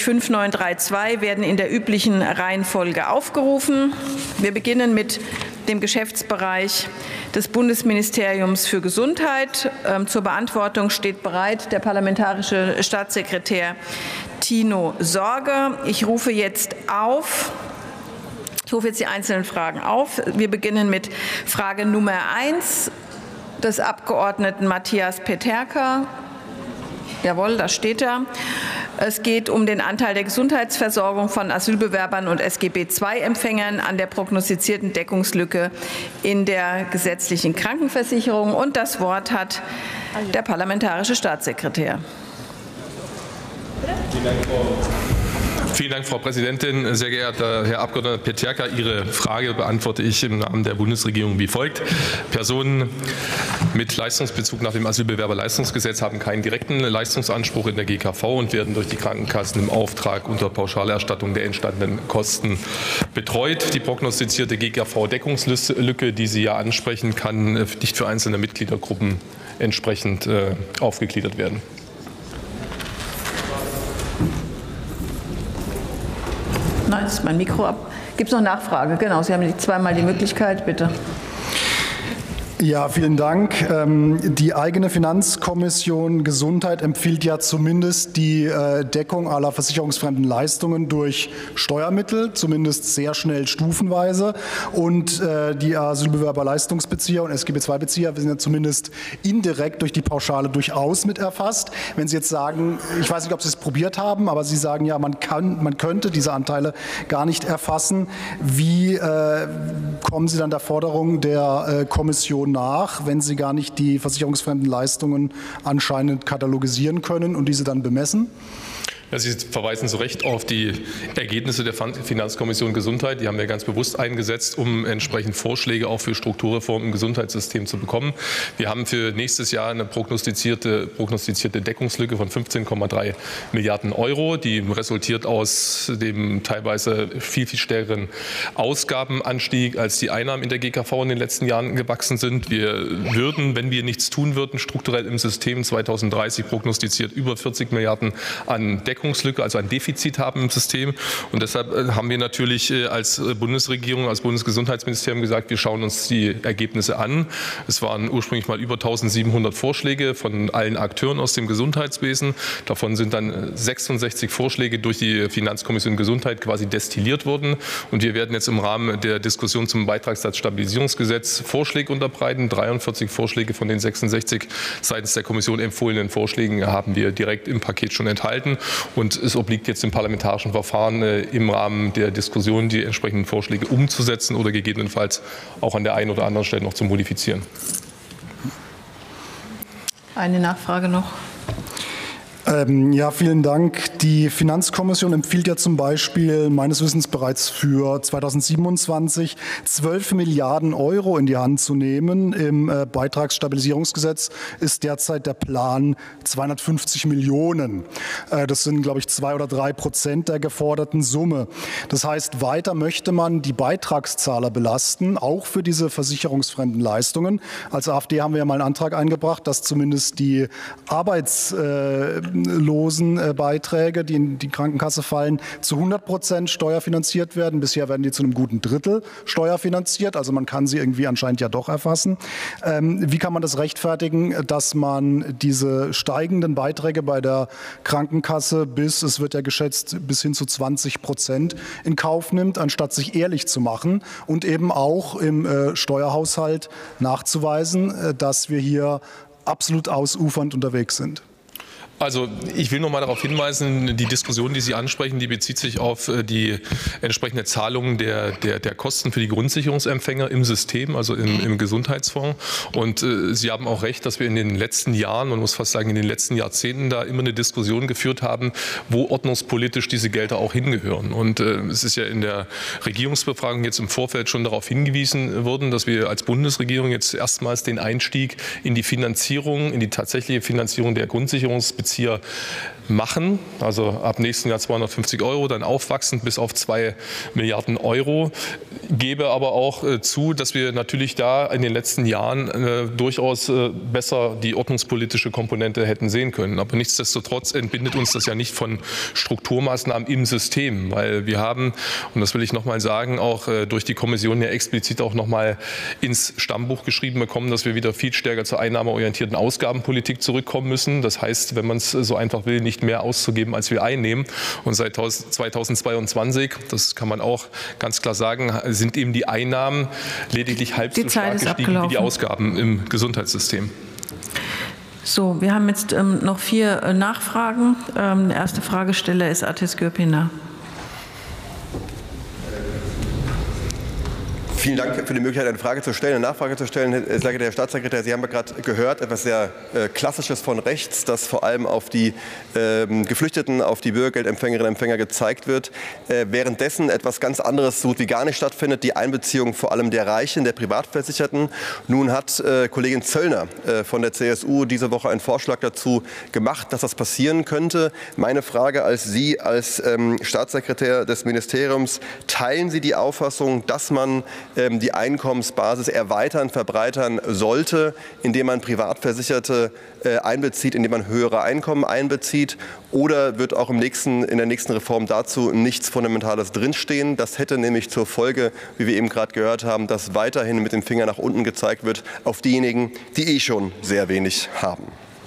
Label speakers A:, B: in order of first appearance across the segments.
A: 5932 werden in der üblichen Reihenfolge aufgerufen. Wir beginnen mit dem Geschäftsbereich des Bundesministeriums für Gesundheit. Zur Beantwortung steht bereit der parlamentarische Staatssekretär Tino Sorge. Ich rufe jetzt die einzelnen Fragen auf. Wir beginnen mit Frage Nummer 1 des Abgeordneten Matthias Peterka. Jawohl, da steht er. Es geht um den Anteil der Gesundheitsversorgung von Asylbewerbern und SGB-II-Empfängern an der prognostizierten Deckungslücke in der gesetzlichen Krankenversicherung. Und das Wort hat der parlamentarische Staatssekretär.
B: Vielen Dank, Frau Präsidentin. Sehr geehrter Herr Abgeordneter Peterka, Ihre Frage beantworte ich im Namen der Bundesregierung wie folgt. Personen mit Leistungsbezug nach dem Asylbewerberleistungsgesetz haben keinen direkten Leistungsanspruch in der GKV und werden durch die Krankenkassen im Auftrag unter Pauschalerstattung der entstandenen Kosten betreut. Die prognostizierte GKV-Deckungslücke, die Sie ja ansprechen, kann nicht für einzelne Mitgliedergruppen entsprechend aufgegliedert werden.
A: Nein, das ist mein Mikro ab. Gibt es noch Nachfrage? Genau, Sie haben zweimal die Möglichkeit, bitte.
C: Ja, vielen Dank. Die eigene Finanzkommission Gesundheit empfiehlt ja zumindest die Deckung aller versicherungsfremden Leistungen durch Steuermittel, zumindest sehr schnell stufenweise. Und die Asylbewerberleistungsbezieher und SGB-II-Bezieher sind ja zumindest indirekt durch die Pauschale durchaus mit erfasst. Wenn Sie jetzt sagen, ich weiß nicht, ob Sie es probiert haben, aber Sie sagen ja, man könnte diese Anteile gar nicht erfassen. Wie kommen Sie dann der Forderung der Kommission nach, wenn Sie gar nicht die versicherungsfremden Leistungen anscheinend katalogisieren können und diese dann bemessen?
B: Ja, Sie verweisen zu Recht auf die Ergebnisse der Finanzkommission Gesundheit. Die haben wir ganz bewusst eingesetzt, um entsprechend Vorschläge auch für Strukturreformen im Gesundheitssystem zu bekommen. Wir haben für nächstes Jahr eine prognostizierte Deckungslücke von 15,3 Milliarden Euro. Die resultiert aus dem teilweise viel stärkeren Ausgabenanstieg, als die Einnahmen in der GKV in den letzten Jahren gewachsen sind. Wir würden, wenn wir nichts tun würden, strukturell im System 2030 prognostiziert über 40 Milliarden an Deckungslücke, also ein Defizit haben im System. Und deshalb haben wir natürlich als Bundesregierung, als Bundesgesundheitsministerium gesagt, wir schauen uns die Ergebnisse an. Es waren ursprünglich mal über 1700 Vorschläge von allen Akteuren aus dem Gesundheitswesen. Davon sind dann 66 Vorschläge durch die Finanzkommission Gesundheit quasi destilliert worden. Und wir werden jetzt im Rahmen der Diskussion zum Beitragssatzstabilisierungsgesetz Vorschläge unterbreiten. 43 Vorschläge von den 66 seitens der Kommission empfohlenen Vorschlägen haben wir direkt im Paket schon enthalten. Und es obliegt jetzt dem parlamentarischen Verfahren im Rahmen der Diskussion, die entsprechenden Vorschläge umzusetzen oder gegebenenfalls auch an der einen oder anderen Stelle noch zu modifizieren.
A: Eine Nachfrage noch.
C: Ja, vielen Dank. Die Finanzkommission empfiehlt ja zum Beispiel meines Wissens bereits für 2027 12 Milliarden Euro in die Hand zu nehmen. Im Beitragsstabilisierungsgesetz ist derzeit der Plan 250 Millionen. Das sind, glaube ich, 2 oder 3% der geforderten Summe. Das heißt, weiter möchte man die Beitragszahler belasten, auch für diese versicherungsfremden Leistungen. Als AfD haben wir ja mal einen Antrag eingebracht, dass zumindest die Arbeitslosenbeiträge, die in die Krankenkasse fallen, zu 100% steuerfinanziert werden. Bisher werden die zu einem guten Drittel steuerfinanziert. Also man kann sie irgendwie anscheinend ja doch erfassen. Wie kann man das rechtfertigen, dass man diese steigenden Beiträge bei der Krankenkasse es wird ja geschätzt, bis hin zu 20% in Kauf nimmt, anstatt sich ehrlich zu machen und eben auch im Steuerhaushalt nachzuweisen, dass wir hier absolut ausufernd unterwegs sind?
B: Also ich will noch mal darauf hinweisen, die Diskussion, die Sie ansprechen, die bezieht sich auf die entsprechende Zahlung der Kosten für die Grundsicherungsempfänger im System, also im Gesundheitsfonds. Und Sie haben auch recht, dass wir in den letzten Jahren, man muss fast sagen in den letzten Jahrzehnten, da immer eine Diskussion geführt haben, wo ordnungspolitisch diese Gelder auch hingehören. Und es ist ja in der Regierungsbefragung jetzt im Vorfeld schon darauf hingewiesen worden, dass wir als Bundesregierung jetzt erstmals den Einstieg in die Finanzierung, in die tatsächliche Finanzierung der Grundsicherungsbezieher machen, also ab nächsten Jahr 250 €, dann aufwachsend bis auf 2 Milliarden €. Gebe aber auch zu, dass wir natürlich da in den letzten Jahren durchaus besser die ordnungspolitische Komponente hätten sehen können. Aber nichtsdestotrotz entbindet uns das ja nicht von Strukturmaßnahmen im System, weil wir haben, und das will ich noch mal sagen, auch durch die Kommission ja explizit auch noch mal ins Stammbuch geschrieben bekommen, dass wir wieder viel stärker zur einnahmeorientierten Ausgabenpolitik zurückkommen müssen. Das heißt, wenn man es so einfach will, nicht mehr auszugeben, als wir einnehmen. Und seit 2022, das kann man auch ganz klar sagen, sind eben die Einnahmen lediglich halb so stark gestiegen wie die Ausgaben im Gesundheitssystem.
A: So, wir haben jetzt noch 4 Nachfragen. Der erste Fragesteller ist Atis Gürpiner.
D: Vielen Dank für die Möglichkeit, eine Frage zu stellen, eine Nachfrage zu stellen. Sehr geehrter Herr Staatssekretär, Sie haben ja gerade gehört, etwas sehr Klassisches von rechts, das vor allem auf die Geflüchteten, auf die Bürgergeldempfängerinnen und Empfänger gezeigt wird. Währenddessen etwas ganz anderes so gut wie gar nicht stattfindet, die Einbeziehung vor allem der Reichen, der Privatversicherten. Nun hat Kollegin Zöllner von der CSU diese Woche einen Vorschlag dazu gemacht, dass das passieren könnte. Meine Frage als Sie, als Staatssekretär des Ministeriums, teilen Sie die Auffassung, dass man die Einkommensbasis erweitern, verbreitern sollte, indem man Privatversicherte einbezieht, indem man höhere Einkommen einbezieht? Oder wird auch in der nächsten Reform dazu nichts Fundamentales drinstehen? Das hätte nämlich zur Folge, wie wir eben gerade gehört haben, dass weiterhin mit dem Finger nach unten gezeigt wird auf diejenigen, die schon sehr wenig haben.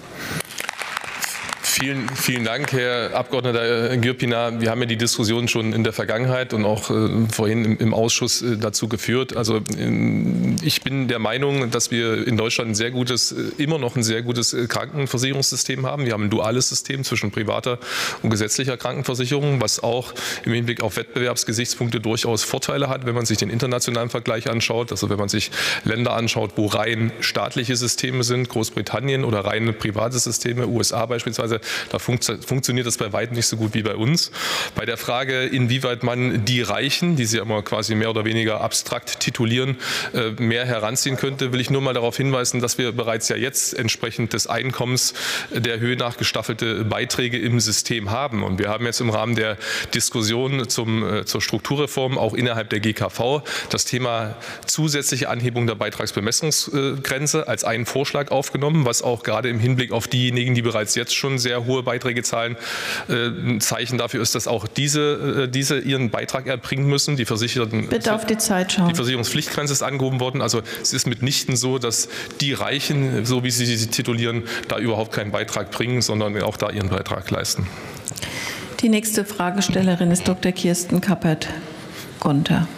B: Vielen Dank, Herr Abgeordneter Gürpiner. Wir haben ja die Diskussion schon in der Vergangenheit und auch vorhin im Ausschuss dazu geführt. Also ich bin der Meinung, dass wir in Deutschland immer noch ein sehr gutes Krankenversicherungssystem haben. Wir haben ein duales System zwischen privater und gesetzlicher Krankenversicherung, was auch im Hinblick auf Wettbewerbsgesichtspunkte durchaus Vorteile hat, wenn man sich den internationalen Vergleich anschaut. Also wenn man sich Länder anschaut, wo rein staatliche Systeme sind, Großbritannien, oder rein private Systeme, USA beispielsweise, da funktioniert das bei weitem nicht so gut wie bei uns. Bei der Frage, inwieweit man die Reichen, die Sie ja immer quasi mehr oder weniger abstrakt titulieren, mehr heranziehen könnte, will ich nur mal darauf hinweisen, dass wir bereits ja jetzt entsprechend des Einkommens der Höhe nach gestaffelte Beiträge im System haben. Und wir haben jetzt im Rahmen der Diskussion zur Strukturreform auch innerhalb der GKV das Thema zusätzliche Anhebung der Beitragsbemessungsgrenze als einen Vorschlag aufgenommen, was auch gerade im Hinblick auf diejenigen, die bereits jetzt schon sehr hohe Beiträge zahlen, ein Zeichen dafür ist, dass auch diese ihren Beitrag erbringen müssen. Die Versicherten,
A: bitte auf die Zeit schauen.
B: Die Versicherungspflichtgrenze ist angehoben worden. Also es ist mitnichten so, dass die Reichen, so wie Sie sie titulieren, da überhaupt keinen Beitrag bringen, sondern auch da ihren Beitrag leisten.
A: Die nächste Fragestellerin ist Dr. Kirsten Kappert-Gonter.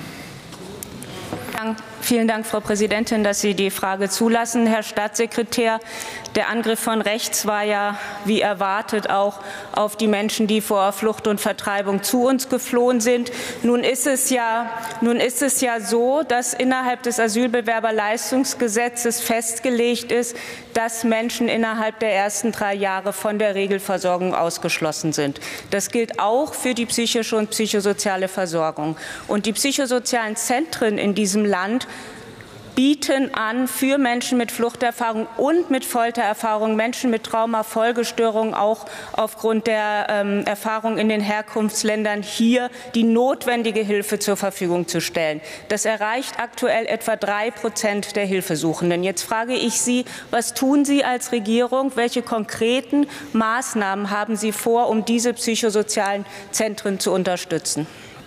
E: Vielen Dank, Frau Präsidentin, dass Sie die Frage zulassen. Herr Staatssekretär, der Angriff von rechts war ja, wie erwartet, auch auf die Menschen, die vor Flucht und Vertreibung zu uns geflohen sind. Nun ist es ja so, dass innerhalb des Asylbewerberleistungsgesetzes festgelegt ist, dass Menschen innerhalb der ersten 3 Jahre von der Regelversorgung ausgeschlossen sind. Das gilt auch für die psychische und psychosoziale Versorgung. Und die psychosozialen Zentren in diesem Land bieten an, für Menschen mit Fluchterfahrung und mit Foltererfahrung, Menschen mit Traumafolgestörungen, auch aufgrund der Erfahrung in den Herkunftsländern, hier die notwendige Hilfe zur Verfügung zu stellen. Das erreicht aktuell etwa 3% der Hilfesuchenden. Jetzt frage ich Sie, was tun Sie als Regierung? Welche konkreten Maßnahmen haben Sie vor, um diese psychosozialen Zentren zu unterstützen?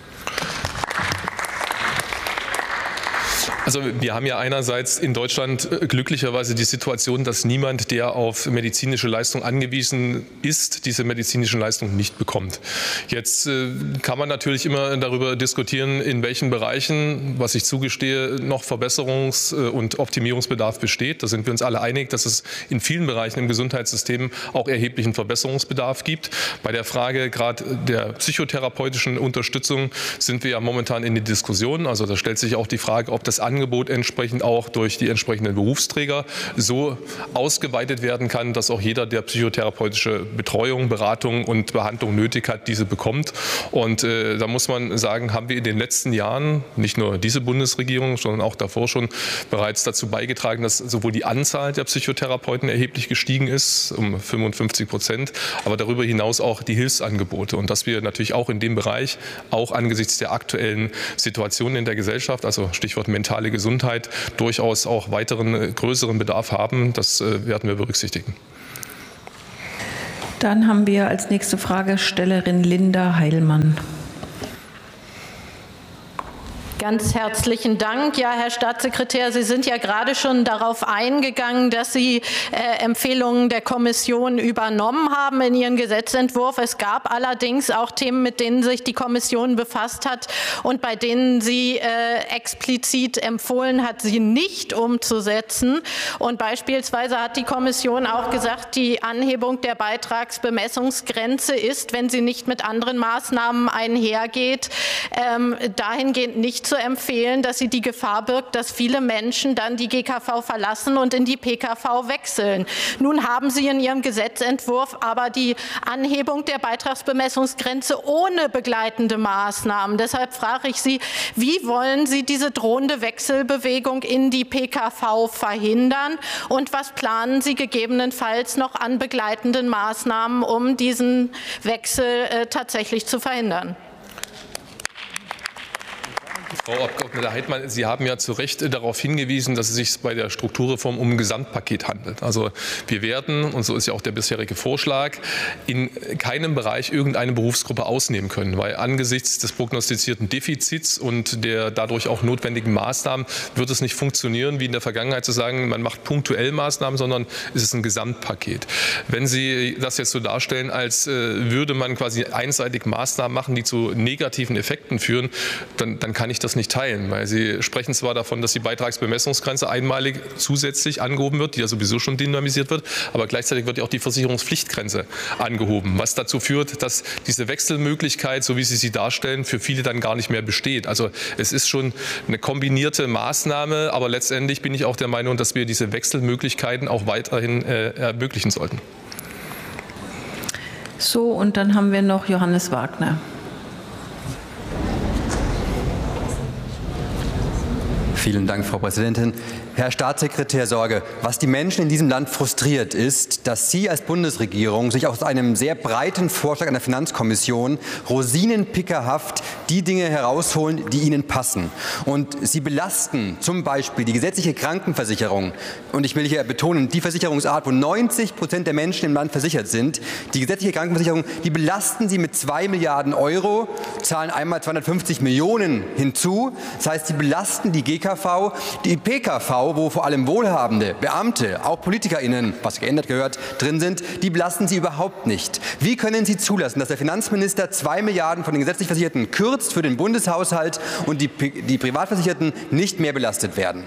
B: Also wir haben ja einerseits in Deutschland glücklicherweise die Situation, dass niemand, der auf medizinische Leistung angewiesen ist, diese medizinischen Leistungen nicht bekommt. Jetzt kann man natürlich immer darüber diskutieren, in welchen Bereichen, was ich zugestehe, noch Verbesserungs- und Optimierungsbedarf besteht. Da sind wir uns alle einig, dass es in vielen Bereichen im Gesundheitssystem auch erheblichen Verbesserungsbedarf gibt. Bei der Frage gerade der psychotherapeutischen Unterstützung sind wir ja momentan in der Diskussion. Also da stellt sich auch die Frage, ob das Hilfsangebot entsprechend auch durch die entsprechenden Berufsträger so ausgeweitet werden kann, dass auch jeder, der psychotherapeutische Betreuung, Beratung und Behandlung nötig hat, diese bekommt. Und da muss man sagen, haben wir in den letzten Jahren, nicht nur diese Bundesregierung, sondern auch davor schon bereits dazu beigetragen, dass sowohl die Anzahl der Psychotherapeuten erheblich gestiegen ist, um 55%, aber darüber hinaus auch die Hilfsangebote. Und dass wir natürlich auch in dem Bereich, auch angesichts der aktuellen Situation in der Gesellschaft, also Stichwort mentale Gesundheit, durchaus auch weiteren größeren Bedarf haben, das werden wir berücksichtigen.
A: Dann haben wir als nächste Fragestellerin Linda Heilmann.
F: Ganz herzlichen Dank. Ja, Herr Staatssekretär, Sie sind ja gerade schon darauf eingegangen, dass Sie Empfehlungen der Kommission übernommen haben in Ihren Gesetzentwurf. Es gab allerdings auch Themen, mit denen sich die Kommission befasst hat und bei denen sie explizit empfohlen hat, sie nicht umzusetzen. Und beispielsweise hat die Kommission auch gesagt, die Anhebung der Beitragsbemessungsgrenze ist, wenn sie nicht mit anderen Maßnahmen einhergeht, dahingehend nicht zu empfehlen, dass sie die Gefahr birgt, dass viele Menschen dann die GKV verlassen und in die PKV wechseln. Nun haben Sie in Ihrem Gesetzentwurf aber die Anhebung der Beitragsbemessungsgrenze ohne begleitende Maßnahmen. Deshalb frage ich Sie, wie wollen Sie diese drohende Wechselbewegung in die PKV verhindern und was planen Sie gegebenenfalls noch an begleitenden Maßnahmen, um diesen Wechsel tatsächlich zu verhindern?
B: Frau Abgeordnete Heidmann, Sie haben ja zu Recht darauf hingewiesen, dass es sich bei der Strukturreform um ein Gesamtpaket handelt. Also wir werden, und so ist ja auch der bisherige Vorschlag, in keinem Bereich irgendeine Berufsgruppe ausnehmen können, weil angesichts des prognostizierten Defizits und der dadurch auch notwendigen Maßnahmen wird es nicht funktionieren, wie in der Vergangenheit zu sagen, man macht punktuell Maßnahmen, sondern es ist ein Gesamtpaket. Wenn Sie das jetzt so darstellen, als würde man quasi einseitig Maßnahmen machen, die zu negativen Effekten führen, dann kann ich das nicht teilen, weil Sie sprechen zwar davon, dass die Beitragsbemessungsgrenze einmalig zusätzlich angehoben wird, die ja sowieso schon dynamisiert wird, aber gleichzeitig wird ja auch die Versicherungspflichtgrenze angehoben, was dazu führt, dass diese Wechselmöglichkeit, so wie Sie sie darstellen, für viele dann gar nicht mehr besteht. Also es ist schon eine kombinierte Maßnahme, aber letztendlich bin ich auch der Meinung, dass wir diese Wechselmöglichkeiten auch weiterhin ermöglichen sollten.
A: So, und dann haben wir noch Johannes Wagner.
G: Vielen Dank, Frau Präsidentin. Herr Staatssekretär Sorge, was die Menschen in diesem Land frustriert, ist, dass Sie als Bundesregierung sich aus einem sehr breiten Vorschlag einer Finanzkommission rosinenpickerhaft die Dinge herausholen, die Ihnen passen. Und Sie belasten zum Beispiel die gesetzliche Krankenversicherung. Und ich will hier betonen, die Versicherungsart, wo 90% der Menschen im Land versichert sind, die gesetzliche Krankenversicherung, die belasten Sie mit 2 Milliarden Euro, zahlen einmal 250 Millionen hinzu. Das heißt, Sie belasten die GKV, die PKV, wo vor allem wohlhabende Beamte, auch PolitikerInnen, was geändert gehört, drin sind, die belasten Sie überhaupt nicht. Wie können Sie zulassen, dass der Finanzminister 2 Milliarden von den gesetzlich Versicherten kürzt für den Bundeshaushalt und die Privatversicherten nicht mehr belastet werden?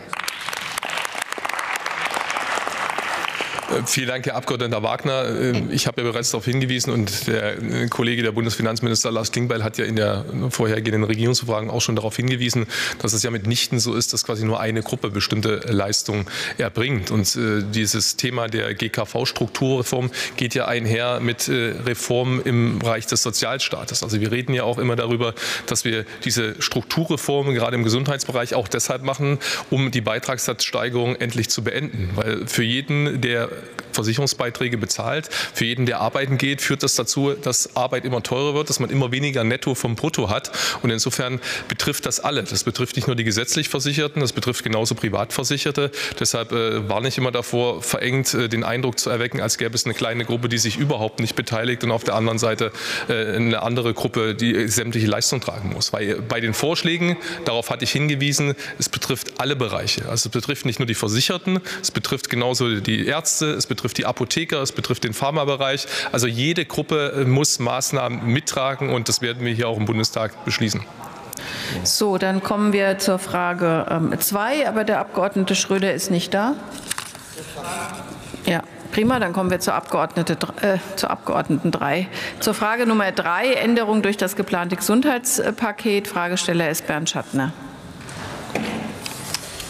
B: Vielen Dank, Herr Abgeordneter Wagner. Ich habe ja bereits darauf hingewiesen und der Kollege, der Bundesfinanzminister Lars Klingbeil, hat ja in der vorhergehenden Regierungsbefragung auch schon darauf hingewiesen, dass es ja mitnichten so ist, dass quasi nur eine Gruppe bestimmte Leistungen erbringt. Und dieses Thema der GKV-Strukturreform geht ja einher mit Reformen im Bereich des Sozialstaates. Also wir reden ja auch immer darüber, dass wir diese Strukturreformen gerade im Gesundheitsbereich auch deshalb machen, um die Beitragssatzsteigerung endlich zu beenden. Weil für jeden, der Versicherungsbeiträge bezahlt, für jeden, der arbeiten geht, führt das dazu, dass Arbeit immer teurer wird, dass man immer weniger Netto vom Brutto hat. Und insofern betrifft das alle. Das betrifft nicht nur die gesetzlich Versicherten, das betrifft genauso Privatversicherte. Deshalb warne ich immer davor, verengt den Eindruck zu erwecken, als gäbe es eine kleine Gruppe, die sich überhaupt nicht beteiligt und auf der anderen Seite eine andere Gruppe, die sämtliche Leistung tragen muss. Weil bei den Vorschlägen, darauf hatte ich hingewiesen, es betrifft alle Bereiche. Also es betrifft nicht nur die Versicherten, es betrifft genauso die Ärzte, es betrifft die Apotheker, es betrifft den Pharmabereich. Also jede Gruppe muss Maßnahmen mittragen und das werden wir hier auch im Bundestag beschließen.
A: So, dann kommen wir zur Frage 2, aber der Abgeordnete Schröder ist nicht da. Ja, prima, dann kommen wir zur Abgeordneten 3. Zur Frage Nummer 3, Änderung durch das geplante Gesundheitspaket. Fragesteller ist Bernd Schattner.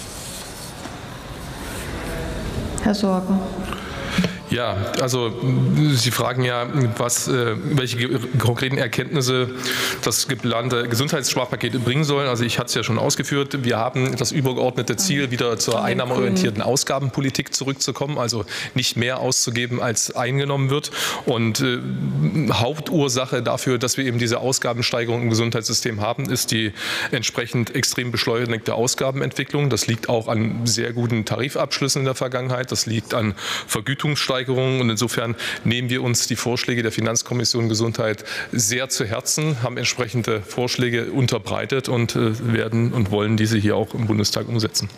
A: Herr Sorge.
B: Ja, also Sie fragen ja, welche konkreten Erkenntnisse das geplante Gesundheitssparpaket bringen soll. Also ich hatte es ja schon ausgeführt. Wir haben das übergeordnete Ziel, wieder zur einnahmeorientierten Ausgabenpolitik zurückzukommen, also nicht mehr auszugeben, als eingenommen wird. Und Hauptursache dafür, dass wir eben diese Ausgabensteigerung im Gesundheitssystem haben, ist die entsprechend extrem beschleunigte Ausgabenentwicklung. Das liegt auch an sehr guten Tarifabschlüssen in der Vergangenheit. Das liegt an Vergütungssteigerungen. Und insofern nehmen wir uns die Vorschläge der Finanzkommission Gesundheit sehr zu Herzen, haben entsprechende Vorschläge unterbreitet und werden und wollen diese hier auch im Bundestag umsetzen.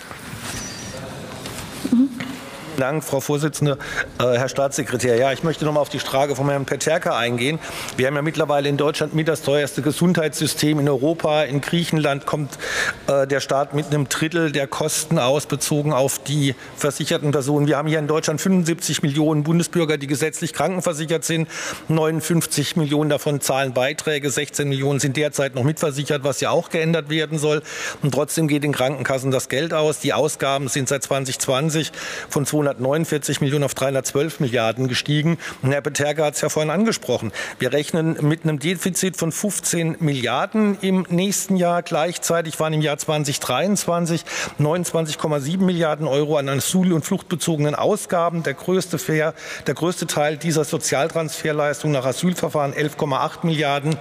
H: Vielen Dank, Frau Vorsitzende. Herr Staatssekretär, ja, ich möchte noch mal auf die Frage von Herrn Peterka eingehen. Wir haben ja mittlerweile in Deutschland mit das teuerste Gesundheitssystem in Europa. In Griechenland kommt der Staat mit einem Drittel der Kosten aus, bezogen auf die versicherten Personen. Wir haben hier in Deutschland 75 Millionen Bundesbürger, die gesetzlich krankenversichert sind. 59 Millionen davon zahlen Beiträge, 16 Millionen sind derzeit noch mitversichert, was ja auch geändert werden soll. Und trotzdem geht den Krankenkassen das Geld aus. Die Ausgaben sind seit 2020 von 249 Millionen auf 312 Milliarden gestiegen. Und Herr Peterka hat es ja vorhin angesprochen. Wir rechnen mit einem Defizit von 15 Milliarden im nächsten Jahr. Gleichzeitig waren im Jahr 2023 29,7 Milliarden Euro an asyl- und fluchtbezogenen Ausgaben. Der größte Teil dieser Sozialtransferleistung nach Asylverfahren, 11,8 Milliarden,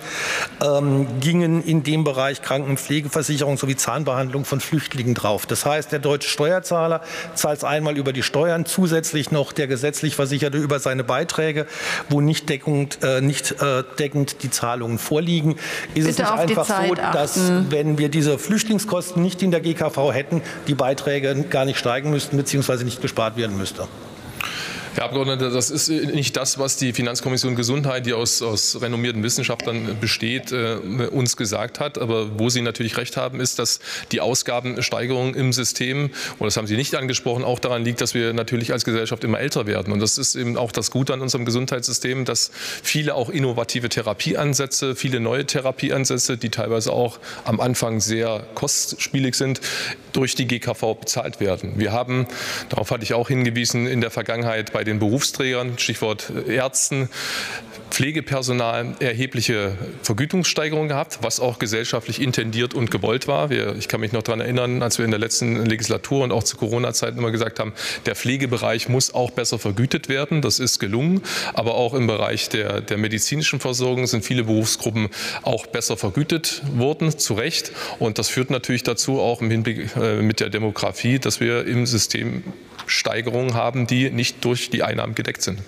H: gingen in dem Bereich Kranken- und Pflegeversicherung sowie Zahnbehandlung von Flüchtlingen drauf. Das heißt, der deutsche Steuerzahler zahlt es einmal über die Steuern, zusätzlich noch der gesetzlich Versicherte über seine Beiträge, wo nicht deckend die Zahlungen vorliegen. Ist es nicht einfach so, dass, wenn wir diese Flüchtlingskosten nicht in der GKV hätten, die Beiträge gar nicht steigen müssten bzw. nicht gespart werden müsste?
B: Herr Abgeordneter, das ist nicht das, was die Finanzkommission Gesundheit, die aus renommierten Wissenschaftlern besteht, uns gesagt hat. Aber wo Sie natürlich recht haben, ist, dass die Ausgabensteigerung im System, und das haben Sie nicht angesprochen, auch daran liegt, dass wir natürlich als Gesellschaft immer älter werden. Und das ist eben auch das Gute an unserem Gesundheitssystem, dass viele auch innovative Therapieansätze, viele neue Therapieansätze, die teilweise auch am Anfang sehr kostspielig sind, durch die GKV bezahlt werden. Wir haben, darauf hatte ich auch hingewiesen, in der Vergangenheit bei den Berufsträgern, Stichwort Ärzten, Pflegepersonal, erhebliche Vergütungssteigerungen gehabt, was auch gesellschaftlich intendiert und gewollt war. Ich kann mich noch daran erinnern, als wir in der letzten Legislatur und auch zu Corona-Zeiten immer gesagt haben, der Pflegebereich muss auch besser vergütet werden. Das ist gelungen. Aber auch im Bereich der medizinischen Versorgung sind viele Berufsgruppen auch besser vergütet worden, zu Recht. Und das führt natürlich dazu, auch im Hinblick mit der Demografie, dass wir im System Steigerungen haben, die nicht durch die Einnahmen gedeckt sind.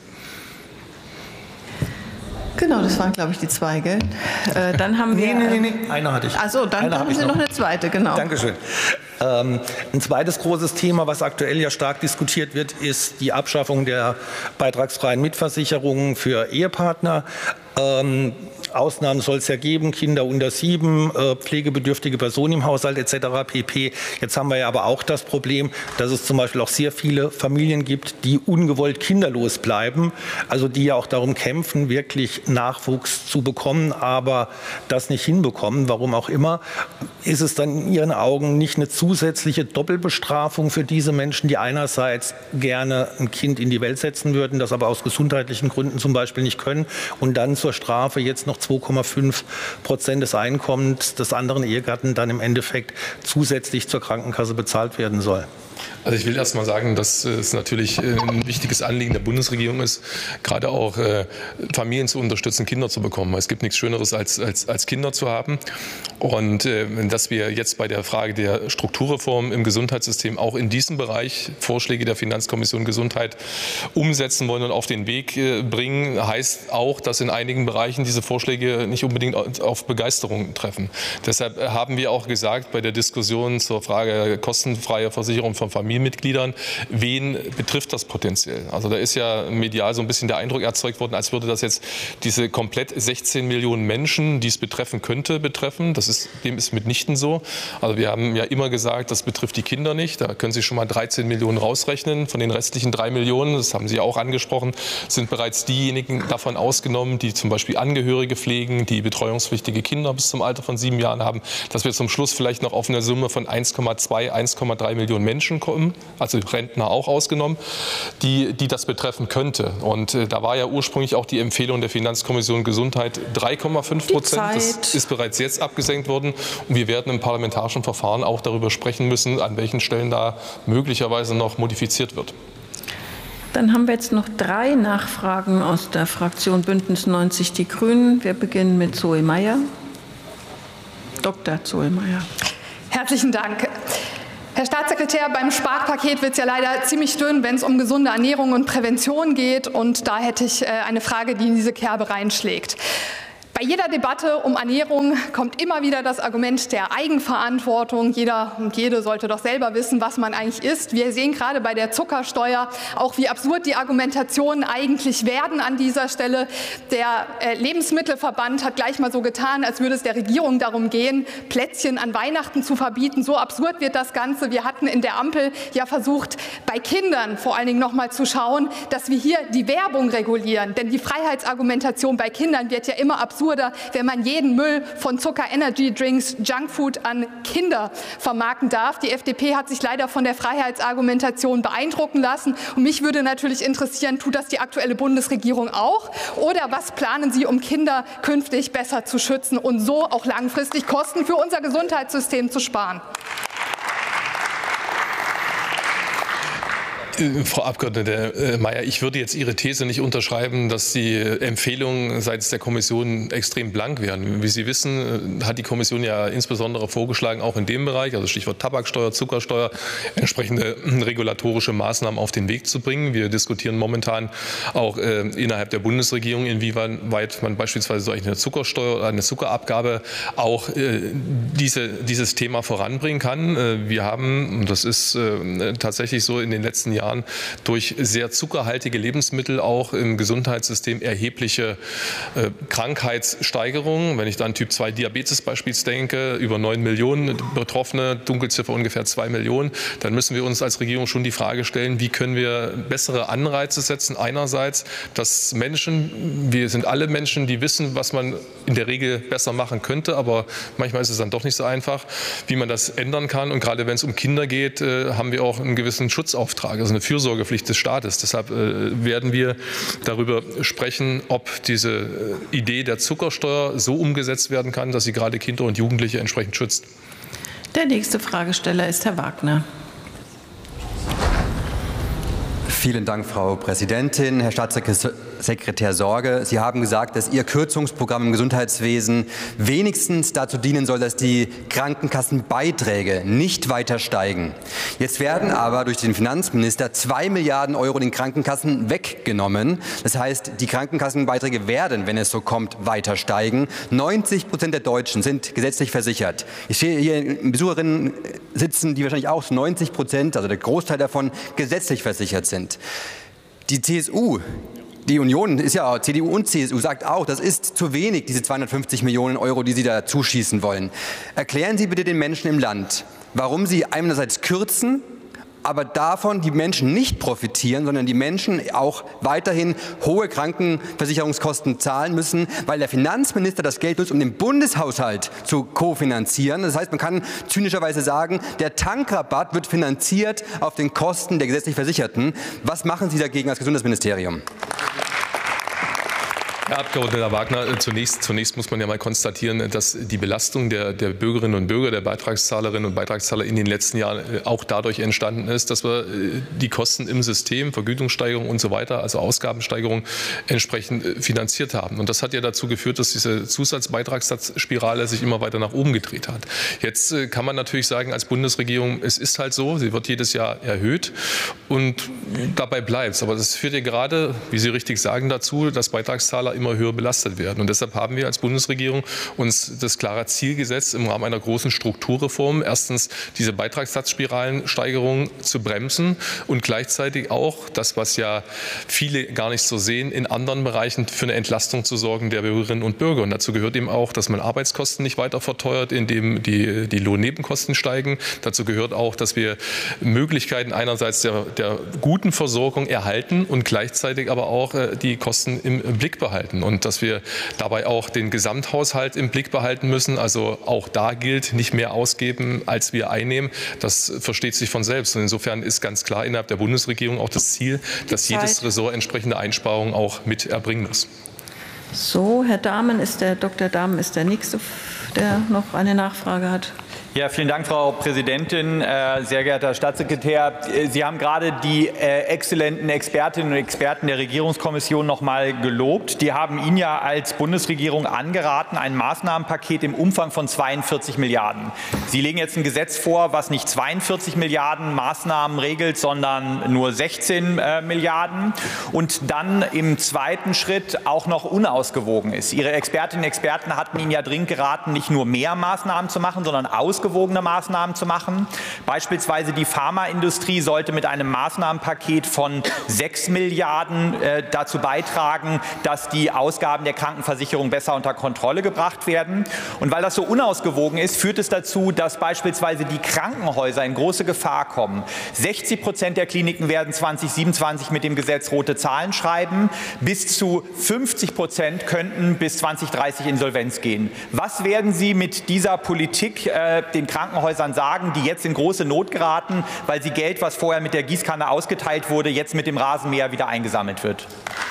A: Genau, das waren, glaube ich, die zwei, gell? Dann haben wir...
H: Nee, eine hatte ich.
A: Achso, dann haben Sie noch eine zweite, genau.
H: Dankeschön. Ein zweites großes Thema, was aktuell ja stark diskutiert wird, ist die Abschaffung der beitragsfreien Mitversicherungen für Ehepartner. Ausnahmen soll es ja geben, Kinder unter 7, pflegebedürftige Personen im Haushalt etc. pp. Jetzt haben wir ja aber auch das Problem, dass es zum Beispiel auch sehr viele Familien gibt, die ungewollt kinderlos bleiben, also die ja auch darum kämpfen, wirklich Nachwuchs zu bekommen, aber das nicht hinbekommen, warum auch immer. Ist es dann in Ihren Augen nicht eine zusätzliche Doppelbestrafung für diese Menschen, die einerseits gerne ein Kind in die Welt setzen würden, das aber aus gesundheitlichen Gründen zum Beispiel nicht können und dann zur Strafe jetzt noch 2,5% des Einkommens des anderen Ehegatten dann im Endeffekt zusätzlich zur Krankenkasse bezahlt werden soll?
B: Also ich will erst mal sagen, dass es natürlich ein wichtiges Anliegen der Bundesregierung ist, gerade auch Familien zu unterstützen, Kinder zu bekommen. Es gibt nichts Schöneres als Kinder zu haben. Und dass wir jetzt bei der Frage der Strukturreform im Gesundheitssystem auch in diesem Bereich Vorschläge der Finanzkommission Gesundheit umsetzen wollen und auf den Weg bringen, heißt auch, dass in einigen Bereichen diese Vorschläge nicht unbedingt auf Begeisterung treffen. Deshalb haben wir auch gesagt bei der Diskussion zur Frage kostenfreie Versicherung von Familienmitgliedern, wen betrifft das potenziell? Also da ist ja medial so ein bisschen der Eindruck erzeugt worden, als würde das jetzt diese komplett 16 Millionen Menschen, die es betreffen könnte, betreffen. Dem ist mitnichten so. Also wir haben ja immer gesagt, das betrifft die Kinder nicht. Da können Sie schon mal 13 Millionen rausrechnen. Von den restlichen 3 Millionen, das haben Sie ja auch angesprochen, sind bereits diejenigen davon ausgenommen, die zum Beispiel Angehörige pflegen, die betreuungspflichtige Kinder bis zum Alter von 7 Jahren haben, dass wir zum Schluss vielleicht noch auf eine Summe von 1,2, 1,3 Millionen Menschen kommen, also Rentner auch ausgenommen, die das betreffen könnte. Und da war ja ursprünglich auch die Empfehlung der Finanzkommission Gesundheit 3,5%. Das ist bereits jetzt abgesenkt worden. Und wir werden im parlamentarischen Verfahren auch darüber sprechen müssen, an welchen Stellen da möglicherweise noch modifiziert wird.
A: Dann haben wir jetzt noch 3 Nachfragen aus der Fraktion Bündnis 90 Die Grünen. Wir beginnen mit Zoe Meyer. Dr. Zoe Meyer.
I: Herzlichen Dank. Herr Staatssekretär, beim Sparpaket wird es ja leider ziemlich dünn, wenn es um gesunde Ernährung und Prävention geht. Und da hätte ich eine Frage, die in diese Kerbe reinschlägt. Bei jeder Debatte um Ernährung kommt immer wieder das Argument der Eigenverantwortung. Jeder und jede sollte doch selber wissen, was man eigentlich isst. Wir sehen gerade bei der Zuckersteuer auch, wie absurd die Argumentationen eigentlich werden an dieser Stelle. Der Lebensmittelverband hat gleich mal so getan, als würde es der Regierung darum gehen, Plätzchen an Weihnachten zu verbieten. So absurd wird das Ganze. Wir hatten in der Ampel ja versucht, bei Kindern vor allen Dingen noch mal zu schauen, dass wir hier die Werbung regulieren. Denn die Freiheitsargumentation bei Kindern wird ja immer absurd, wenn man jeden Müll von Zucker, Energy Drinks, Junkfood an Kinder vermarkten darf. Die FDP hat sich leider von der Freiheitsargumentation beeindrucken lassen. Und mich würde natürlich interessieren, tut das die aktuelle Bundesregierung auch? Oder was planen Sie, um Kinder künftig besser zu schützen und so auch langfristig Kosten für unser Gesundheitssystem zu sparen?
B: Frau Abgeordnete Mayer, ich würde jetzt Ihre These nicht unterschreiben, dass die Empfehlungen seitens der Kommission extrem blank wären. Wie Sie wissen, hat die Kommission ja insbesondere vorgeschlagen, auch in dem Bereich, also Stichwort Tabaksteuer, Zuckersteuer, entsprechende regulatorische Maßnahmen auf den Weg zu bringen. Wir diskutieren momentan auch innerhalb der Bundesregierung, inwieweit man beispielsweise so eine Zuckersteuer oder eine Zuckerabgabe auch dieses Thema voranbringen kann. Wir haben, und das ist tatsächlich so, in den letzten Jahren durch sehr zuckerhaltige Lebensmittel auch im Gesundheitssystem erhebliche Krankheitssteigerungen. Wenn ich da an Typ-2-Diabetes beispielsweise denke, über 9 Millionen Betroffene, Dunkelziffer ungefähr 2 Millionen, dann müssen wir uns als Regierung schon die Frage stellen, wie können wir bessere Anreize setzen. Einerseits, dass Menschen, wir sind alle Menschen, die wissen, was man in der Regel besser machen könnte, aber manchmal ist es dann doch nicht so einfach, wie man das ändern kann. Und gerade wenn es um Kinder geht, haben wir auch einen gewissen Schutzauftrag. Also eine Fürsorgepflicht des Staates. Deshalb werden wir darüber sprechen, ob diese Idee der Zuckersteuer so umgesetzt werden kann, dass sie gerade Kinder und Jugendliche entsprechend schützt.
A: Der nächste Fragesteller ist Herr Wagner.
G: Vielen Dank, Frau Präsidentin. Herr Staatssekretär Sorge, Sie haben gesagt, dass Ihr Kürzungsprogramm im Gesundheitswesen wenigstens dazu dienen soll, dass die Krankenkassenbeiträge nicht weiter steigen. Jetzt werden aber durch den Finanzminister 2 Milliarden € den Krankenkassen weggenommen. Das heißt, die Krankenkassenbeiträge werden, wenn es so kommt, weiter steigen. 90% der Deutschen sind gesetzlich versichert. Ich sehe hier Besucherinnen sitzen, die wahrscheinlich auch 90%, also der Großteil davon, gesetzlich versichert sind. Die CSU, die Union ist ja CDU und CSU, sagt auch, das ist zu wenig, diese 250 Millionen €, die Sie da zuschießen wollen. Erklären Sie bitte den Menschen im Land, warum Sie einerseits kürzen, aber davon die Menschen nicht profitieren, sondern die Menschen auch weiterhin hohe Krankenversicherungskosten zahlen müssen, weil der Finanzminister das Geld nutzt, um den Bundeshaushalt zu kofinanzieren. Das heißt, man kann zynischerweise sagen, der Tankrabatt wird finanziert auf den Kosten der gesetzlich Versicherten. Was machen Sie dagegen als Gesundheitsministerium?
B: Herr Abgeordneter Wagner, zunächst muss man ja mal konstatieren, dass die Belastung der Bürgerinnen und Bürger, der Beitragszahlerinnen und Beitragszahler in den letzten Jahren auch dadurch entstanden ist, dass wir die Kosten im System, Vergütungssteigerung und so weiter, also Ausgabensteigerung entsprechend finanziert haben. Und das hat ja dazu geführt, dass diese Zusatzbeitragssatzspirale sich immer weiter nach oben gedreht hat. Jetzt kann man natürlich sagen, als Bundesregierung, es ist halt so, sie wird jedes Jahr erhöht und dabei bleibt es. Aber das führt ja gerade, wie Sie richtig sagen, dazu, dass Beitragszahler immer höher belastet werden. Und deshalb haben wir als Bundesregierung uns das klare Ziel gesetzt, im Rahmen einer großen Strukturreform erstens diese Beitragssatzspiralensteigerung zu bremsen und gleichzeitig auch das, was ja viele gar nicht so sehen, in anderen Bereichen für eine Entlastung zu sorgen der Bürgerinnen und Bürger. Und dazu gehört eben auch, dass man Arbeitskosten nicht weiter verteuert, indem die Lohnnebenkosten steigen. Dazu gehört auch, dass wir Möglichkeiten einerseits der guten Versorgung erhalten und gleichzeitig aber auch die Kosten im Blick behalten. behalten und dass wir dabei auch den Gesamthaushalt im Blick behalten müssen. Also auch da gilt, nicht mehr ausgeben, als wir einnehmen. Das versteht sich von selbst. Und insofern ist ganz klar innerhalb der Bundesregierung auch das Ziel, dass jedes Ressort entsprechende Einsparungen auch mit erbringen muss.
A: So, Herr Dahmen Dr. Dahmen ist der Nächste, der noch eine Nachfrage hat.
J: Ja, vielen Dank, Frau Präsidentin. Sehr geehrter Herr Staatssekretär, Sie haben gerade die exzellenten Expertinnen und Experten der Regierungskommission noch mal gelobt. Die haben Ihnen ja als Bundesregierung angeraten, ein Maßnahmenpaket im Umfang von 42 Milliarden. Sie legen jetzt ein Gesetz vor, was nicht 42 Milliarden Maßnahmen regelt, sondern nur 16 Milliarden und dann im zweiten Schritt auch noch unausgewogen ist. Ihre Expertinnen und Experten hatten Ihnen ja dringend geraten, nicht nur mehr Maßnahmen zu machen, sondern ausgewogene Maßnahmen zu machen. Beispielsweise die Pharmaindustrie sollte mit einem Maßnahmenpaket von 6 Milliarden dazu beitragen, dass die Ausgaben der Krankenversicherung besser unter Kontrolle gebracht werden. Und weil das so unausgewogen ist, führt es dazu, dass beispielsweise die Krankenhäuser in große Gefahr kommen. 60% der Kliniken werden 2027 mit dem Gesetz rote Zahlen schreiben. Bis zu 50% könnten bis 2030 Insolvenz gehen. Was werden Sie mit dieser Politik den Krankenhäusern sagen, die jetzt in große Not geraten, weil sie Geld, was vorher mit der Gießkanne ausgeteilt wurde, jetzt mit dem Rasenmäher wieder eingesammelt wird?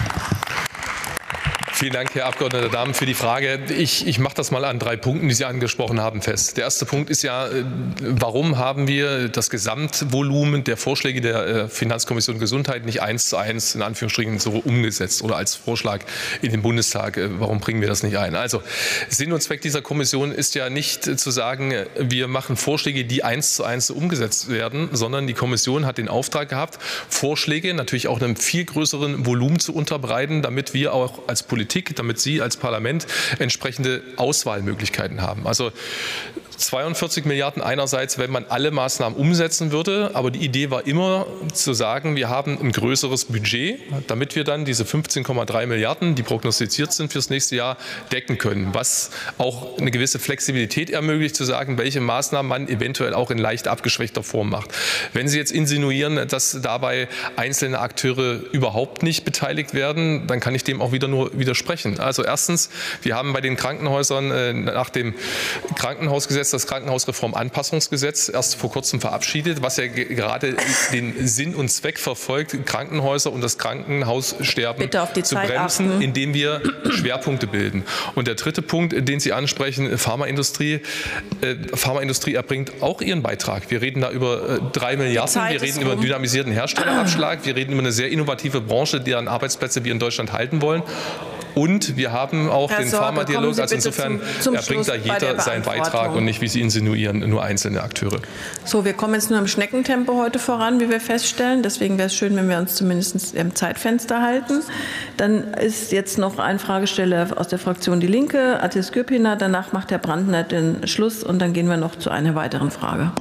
B: Vielen Dank, Herr Abgeordneter Dahmen, für die Frage. Ich mache das mal an 3 Punkten, die Sie angesprochen haben, fest. Der erste Punkt ist ja, warum haben wir das Gesamtvolumen der Vorschläge der Finanzkommission Gesundheit nicht 1:1 in Anführungsstrichen so umgesetzt oder als Vorschlag in den Bundestag? Warum bringen wir das nicht ein? Also Sinn und Zweck dieser Kommission ist ja nicht zu sagen, wir machen Vorschläge, die 1:1 umgesetzt werden, sondern die Kommission hat den Auftrag gehabt, Vorschläge natürlich auch in einem viel größeren Volumen zu unterbreiten, damit wir auch als Politik, damit Sie als Parlament entsprechende Auswahlmöglichkeiten haben. Also 42 Milliarden einerseits, wenn man alle Maßnahmen umsetzen würde. Aber die Idee war immer zu sagen, wir haben ein größeres Budget, damit wir dann diese 15,3 Milliarden, die prognostiziert sind fürs nächste Jahr, decken können. Was auch eine gewisse Flexibilität ermöglicht, zu sagen, welche Maßnahmen man eventuell auch in leicht abgeschwächter Form macht. Wenn Sie jetzt insinuieren, dass dabei einzelne Akteure überhaupt nicht beteiligt werden, dann kann ich dem auch wieder nur widersprechen. Also erstens, wir haben bei den Krankenhäusern nach dem Krankenhausgesetz das Krankenhausreformanpassungsgesetz erst vor kurzem verabschiedet, was ja gerade den Sinn und Zweck verfolgt, Krankenhäuser und das Krankenhaussterben zu bremsen, indem wir Schwerpunkte bilden. Und der dritte Punkt, den Sie ansprechen, Pharmaindustrie. Pharmaindustrie erbringt auch ihren Beitrag. Wir reden da über 3 Milliarden, wir reden über einen dynamisierten Herstellerabschlag, wir reden über eine sehr innovative Branche, deren Arbeitsplätze wir in Deutschland halten wollen. Und wir haben auch den Pharmadialog, also insofern erbringt da jeder seinen Beitrag und nicht, wie Sie insinuieren, nur einzelne Akteure.
A: So, wir kommen jetzt nur im Schneckentempo heute voran, wie wir feststellen. Deswegen wäre es schön, wenn wir uns zumindest im Zeitfenster halten. Dann ist jetzt noch ein Fragesteller aus der Fraktion Die Linke, Atis Gürpiner. Danach macht Herr Brandner den Schluss und dann gehen wir noch zu einer weiteren Frage.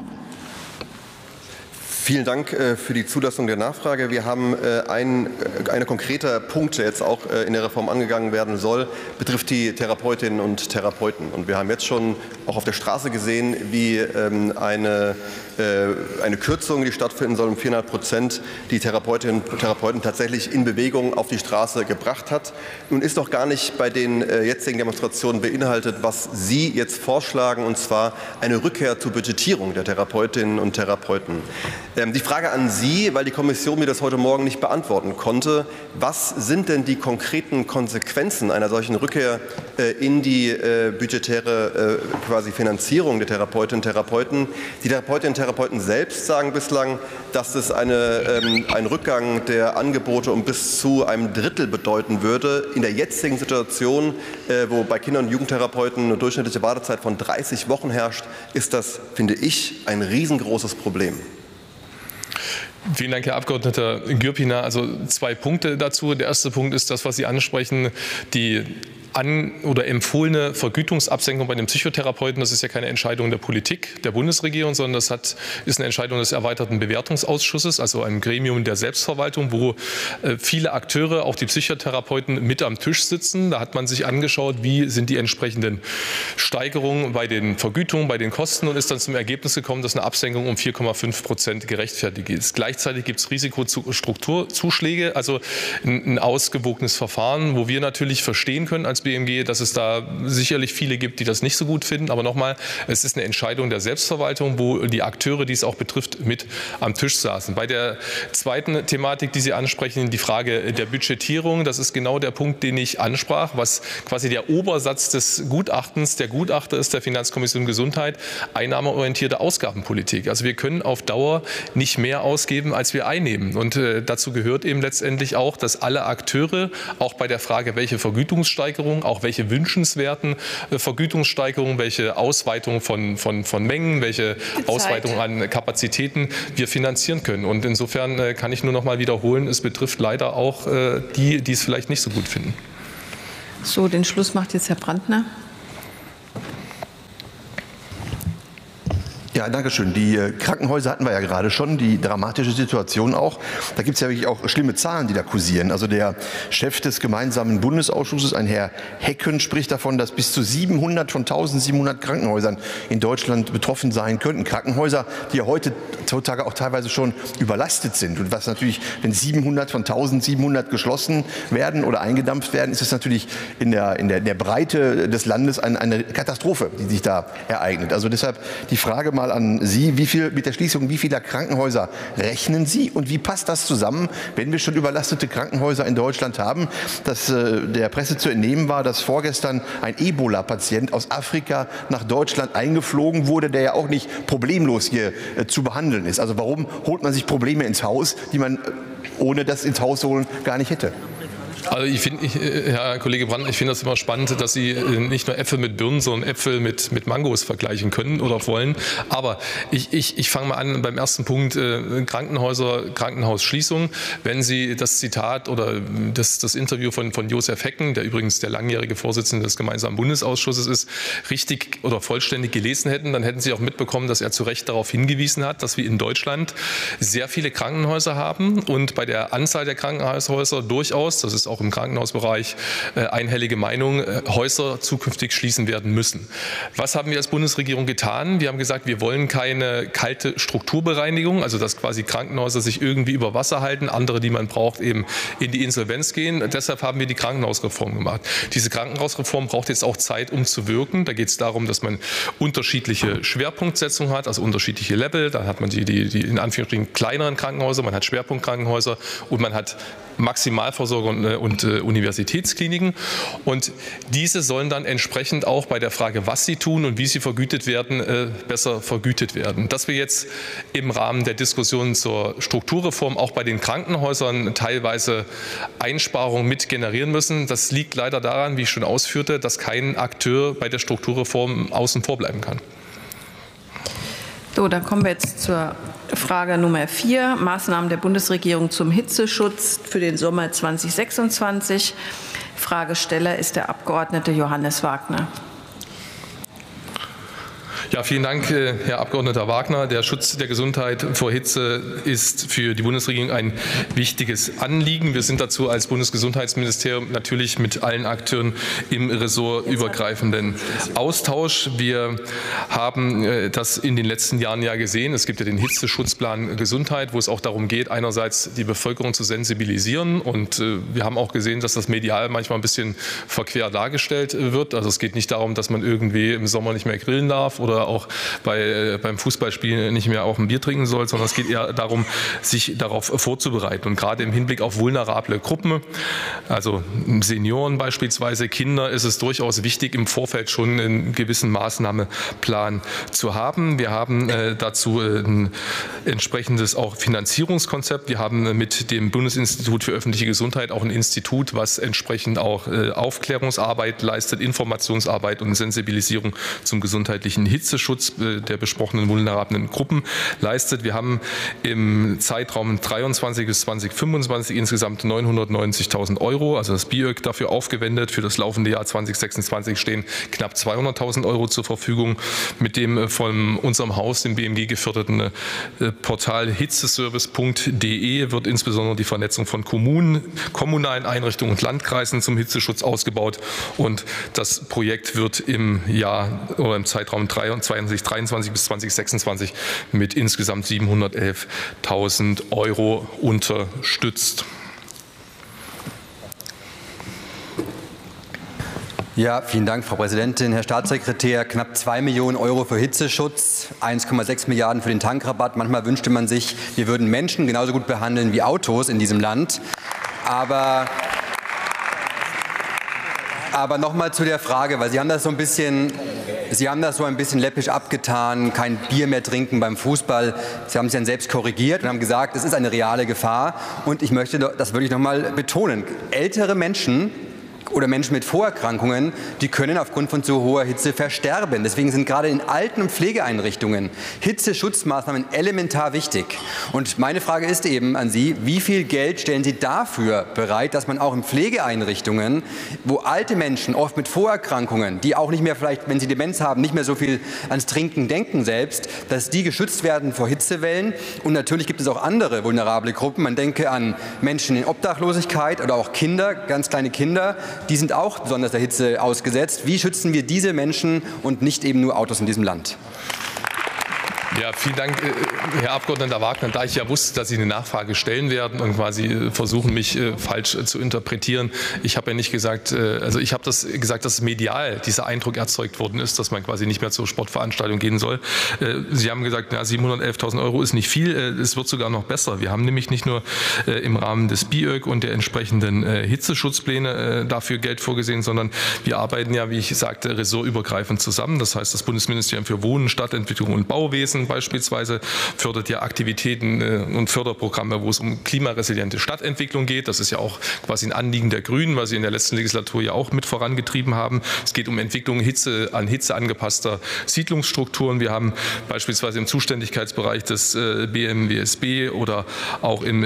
D: Vielen Dank für die Zulassung der Nachfrage. Wir haben eine konkrete Punkt, der jetzt auch in der Reform angegangen werden soll, betrifft die Therapeutinnen und Therapeuten. Und wir haben jetzt schon auch auf der Straße gesehen, wie eine Kürzung, die stattfinden soll, um 4,5%, die Therapeutinnen und Therapeuten tatsächlich in Bewegung auf die Straße gebracht hat. Nun ist doch gar nicht bei den jetzigen Demonstrationen beinhaltet, was Sie jetzt vorschlagen, und zwar eine Rückkehr zur Budgetierung der Therapeutinnen und Therapeuten. Die Frage an Sie, weil die Kommission mir das heute Morgen nicht beantworten konnte: Was sind denn die konkreten Konsequenzen einer solchen Rückkehr in die budgetäre quasi Finanzierung der Therapeutinnen und Therapeuten? Die Therapeutinnen und Therapeuten selbst sagen bislang, dass es einen Rückgang der Angebote um bis zu einem Drittel bedeuten würde. In der jetzigen Situation, wo bei Kinder- und Jugendtherapeuten eine durchschnittliche Wartezeit von 30 Wochen herrscht, ist das, finde ich, ein riesengroßes Problem.
B: Vielen Dank, Herr Abgeordneter Gürpiner. Also 2 Punkte dazu. Der erste Punkt ist das, was Sie ansprechen, die oder empfohlene Vergütungsabsenkung bei den Psychotherapeuten, das ist ja keine Entscheidung der Politik, der Bundesregierung, sondern das ist eine Entscheidung des erweiterten Bewertungsausschusses, also einem Gremium der Selbstverwaltung, wo viele Akteure, auch die Psychotherapeuten, mit am Tisch sitzen. Da hat man sich angeschaut, wie sind die entsprechenden Steigerungen bei den Vergütungen, bei den Kosten und ist dann zum Ergebnis gekommen, dass eine Absenkung um 4,5% gerechtfertigt ist. Gleichzeitig gibt es Risikostrukturzuschläge, also ein ausgewogenes Verfahren, wo wir natürlich verstehen können als BMG, dass es da sicherlich viele gibt, die das nicht so gut finden. Aber nochmal, es ist eine Entscheidung der Selbstverwaltung, wo die Akteure, die es auch betrifft, mit am Tisch saßen. Bei der zweiten Thematik, die Sie ansprechen, die Frage der Budgetierung, das ist genau der Punkt, den ich ansprach, was quasi der Obersatz des Gutachtens der Gutachter ist, der Finanzkommission Gesundheit, einnahmeorientierte Ausgabenpolitik. Also wir können auf Dauer nicht mehr ausgeben, als wir einnehmen. Und dazu gehört eben letztendlich auch, dass alle Akteure, auch bei der Frage, welche Vergütungssteigerung, auch welche wünschenswerten Vergütungssteigerungen, welche Ausweitung von Mengen, welche Ausweitung an Kapazitäten wir finanzieren können. Und insofern kann ich nur noch mal wiederholen, es betrifft leider auch die, die es vielleicht nicht so gut finden.
A: So, den Schluss macht jetzt Herr Brandner.
K: Ja, danke schön. Die Krankenhäuser hatten wir ja gerade schon, die dramatische Situation auch. Da gibt es ja wirklich auch schlimme Zahlen, die da kursieren. Also der Chef des gemeinsamen Bundesausschusses, ein Herr Hecken, spricht davon, dass bis zu 700 von 1700 Krankenhäusern in Deutschland betroffen sein könnten. Krankenhäuser, die ja heutzutage auch teilweise schon überlastet sind. Und was natürlich, wenn 700 von 1700 geschlossen werden oder eingedampft werden, ist es natürlich in der Breite des Landes eine Katastrophe, die sich da ereignet. Also deshalb die Frage mal an Sie, mit der Schließung wie vieler Krankenhäuser rechnen Sie und wie passt das zusammen, wenn wir schon überlastete Krankenhäuser in Deutschland haben, dass der Presse zu entnehmen war, dass vorgestern ein Ebola-Patient aus Afrika nach Deutschland eingeflogen wurde, der ja auch nicht problemlos hier zu behandeln ist. Also warum holt man sich Probleme ins Haus, die man ohne das ins Haus holen gar nicht hätte?
B: Also ich finde, Herr Kollege Brandner, ich finde das immer spannend, dass Sie nicht nur Äpfel mit Birnen, sondern Äpfel mit Mangos vergleichen können oder wollen. Aber ich fange mal an beim ersten Punkt, Krankenhäuser, Krankenhausschließung. Wenn Sie das Zitat oder das Interview von Josef Hecken, der übrigens der langjährige Vorsitzende des gemeinsamen Bundesausschusses ist, richtig oder vollständig gelesen hätten, dann hätten Sie auch mitbekommen, dass er zu Recht darauf hingewiesen hat, dass wir in Deutschland sehr viele Krankenhäuser haben und bei der Anzahl der Krankenhaushäuser durchaus, das ist auch im Krankenhausbereich einhellige Meinung, Häuser zukünftig schließen werden müssen. Was haben wir als Bundesregierung getan? Wir haben gesagt, wir wollen keine kalte Strukturbereinigung, also dass quasi Krankenhäuser sich irgendwie über Wasser halten, andere, die man braucht, eben in die Insolvenz gehen. Deshalb haben wir die Krankenhausreform gemacht. Diese Krankenhausreform braucht jetzt auch Zeit, um zu wirken. Da geht es darum, dass man unterschiedliche Schwerpunktsetzungen hat, also unterschiedliche Level. Da hat man die in Anführungsstrichen kleineren Krankenhäuser, man hat Schwerpunktkrankenhäuser und man hat Maximalversorger und Universitätskliniken. Und diese sollen dann entsprechend auch bei der Frage, was sie tun und wie sie vergütet werden, besser vergütet werden. Dass wir jetzt im Rahmen der Diskussion zur Strukturreform auch bei den Krankenhäusern teilweise Einsparungen mit generieren müssen, das liegt leider daran, wie ich schon ausführte, dass kein Akteur bei der Strukturreform außen vor bleiben kann.
A: So, dann kommen wir jetzt zur Frage Nummer 4, Maßnahmen der Bundesregierung zum Hitzeschutz für den Sommer 2026. Fragesteller ist der Abgeordnete Johannes Wagner.
B: Ja, vielen Dank, Herr Abgeordneter Wagner. Der Schutz der Gesundheit vor Hitze ist für die Bundesregierung ein wichtiges Anliegen. Wir sind dazu als Bundesgesundheitsministerium natürlich mit allen Akteuren im ressortübergreifenden Austausch. Wir haben das in den letzten Jahren ja gesehen. Es gibt ja den Hitzeschutzplan Gesundheit, wo es auch darum geht, einerseits die Bevölkerung zu sensibilisieren. Und wir haben auch gesehen, dass das medial manchmal ein bisschen verquer dargestellt wird. Also es geht nicht darum, dass man irgendwie im Sommer nicht mehr grillen darf oder auch beim Fußballspielen nicht mehr auch ein Bier trinken soll, sondern es geht eher darum, sich darauf vorzubereiten. Und gerade im Hinblick auf vulnerable Gruppen, also Senioren beispielsweise, Kinder, ist es durchaus wichtig, im Vorfeld schon einen gewissen Maßnahmeplan zu haben. Wir haben dazu ein entsprechendes auch Finanzierungskonzept. Wir haben mit dem Bundesinstitut für öffentliche Gesundheit auch ein Institut, was entsprechend auch Aufklärungsarbeit leistet, Informationsarbeit und Sensibilisierung zum gesundheitlichen Hitzeschutz. Hitzeschutz der besprochenen vulnerablen Gruppen leistet. Wir haben im Zeitraum 23 bis 2025 insgesamt 990.000 €, also das BIÖG, dafür aufgewendet. Für das laufende Jahr 2026 stehen knapp 200.000 € zur Verfügung. Mit dem von unserem Haus, dem BMG, geförderten Portal hitzeservice.de wird insbesondere die Vernetzung von Kommunen, kommunalen Einrichtungen und Landkreisen zum Hitzeschutz ausgebaut. Und das Projekt wird im Zeitraum 2023 bis 2026 mit insgesamt 711.000 € unterstützt.
G: Ja, vielen Dank, Frau Präsidentin. Herr Staatssekretär, knapp 2 Millionen € für Hitzeschutz, 1,6 Milliarden für den Tankrabatt. Manchmal wünschte man sich, wir würden Menschen genauso gut behandeln wie Autos in diesem Land. Aber noch mal zu der Frage, weil Sie haben das so ein bisschen läppisch abgetan, kein Bier mehr trinken beim Fußball. Sie haben sich dann selbst korrigiert und haben gesagt, es ist eine reale Gefahr. Und ich möchte das wirklich noch mal betonen. Ältere Menschen oder Menschen mit Vorerkrankungen, die können aufgrund von zu hoher Hitze versterben. Deswegen sind gerade in Alten- und Pflegeeinrichtungen Hitzeschutzmaßnahmen elementar wichtig. Und meine Frage ist eben an Sie, wie viel Geld stellen Sie dafür bereit, dass man auch in Pflegeeinrichtungen, wo alte Menschen oft mit Vorerkrankungen, die auch nicht mehr vielleicht, wenn sie Demenz haben, nicht mehr so viel ans Trinken denken selbst, dass die geschützt werden vor Hitzewellen. Und natürlich gibt es auch andere vulnerable Gruppen. Man denke an Menschen in Obdachlosigkeit oder auch Kinder, ganz kleine Kinder, die sind auch besonders der Hitze ausgesetzt. Wie schützen wir diese Menschen und nicht eben nur Autos in diesem Land?
B: Ja, vielen Dank, Herr Abgeordneter Wagner. Da ich ja wusste, dass Sie eine Nachfrage stellen werden und quasi versuchen, mich falsch zu interpretieren. Ich habe ja nicht gesagt, also ich habe das gesagt, dass medial dieser Eindruck erzeugt worden ist, dass man quasi nicht mehr zur Sportveranstaltung gehen soll. Sie haben gesagt, ja, 711.000 € ist nicht viel. Es wird sogar noch besser. Wir haben nämlich nicht nur im Rahmen des BIÖG und der entsprechenden Hitzeschutzpläne dafür Geld vorgesehen, sondern wir arbeiten ja, wie ich sagte, ressortübergreifend zusammen. Das heißt, das Bundesministerium für Wohnen, Stadtentwicklung und Bauwesen beispielsweise fördert ja Aktivitäten und Förderprogramme, wo es um klimaresiliente Stadtentwicklung geht. Das ist ja auch quasi ein Anliegen der Grünen, weil sie in der letzten Legislatur ja auch mit vorangetrieben haben. Es geht um Entwicklung an Hitze angepasster Siedlungsstrukturen. Wir haben beispielsweise im Zuständigkeitsbereich des BMWSB oder auch im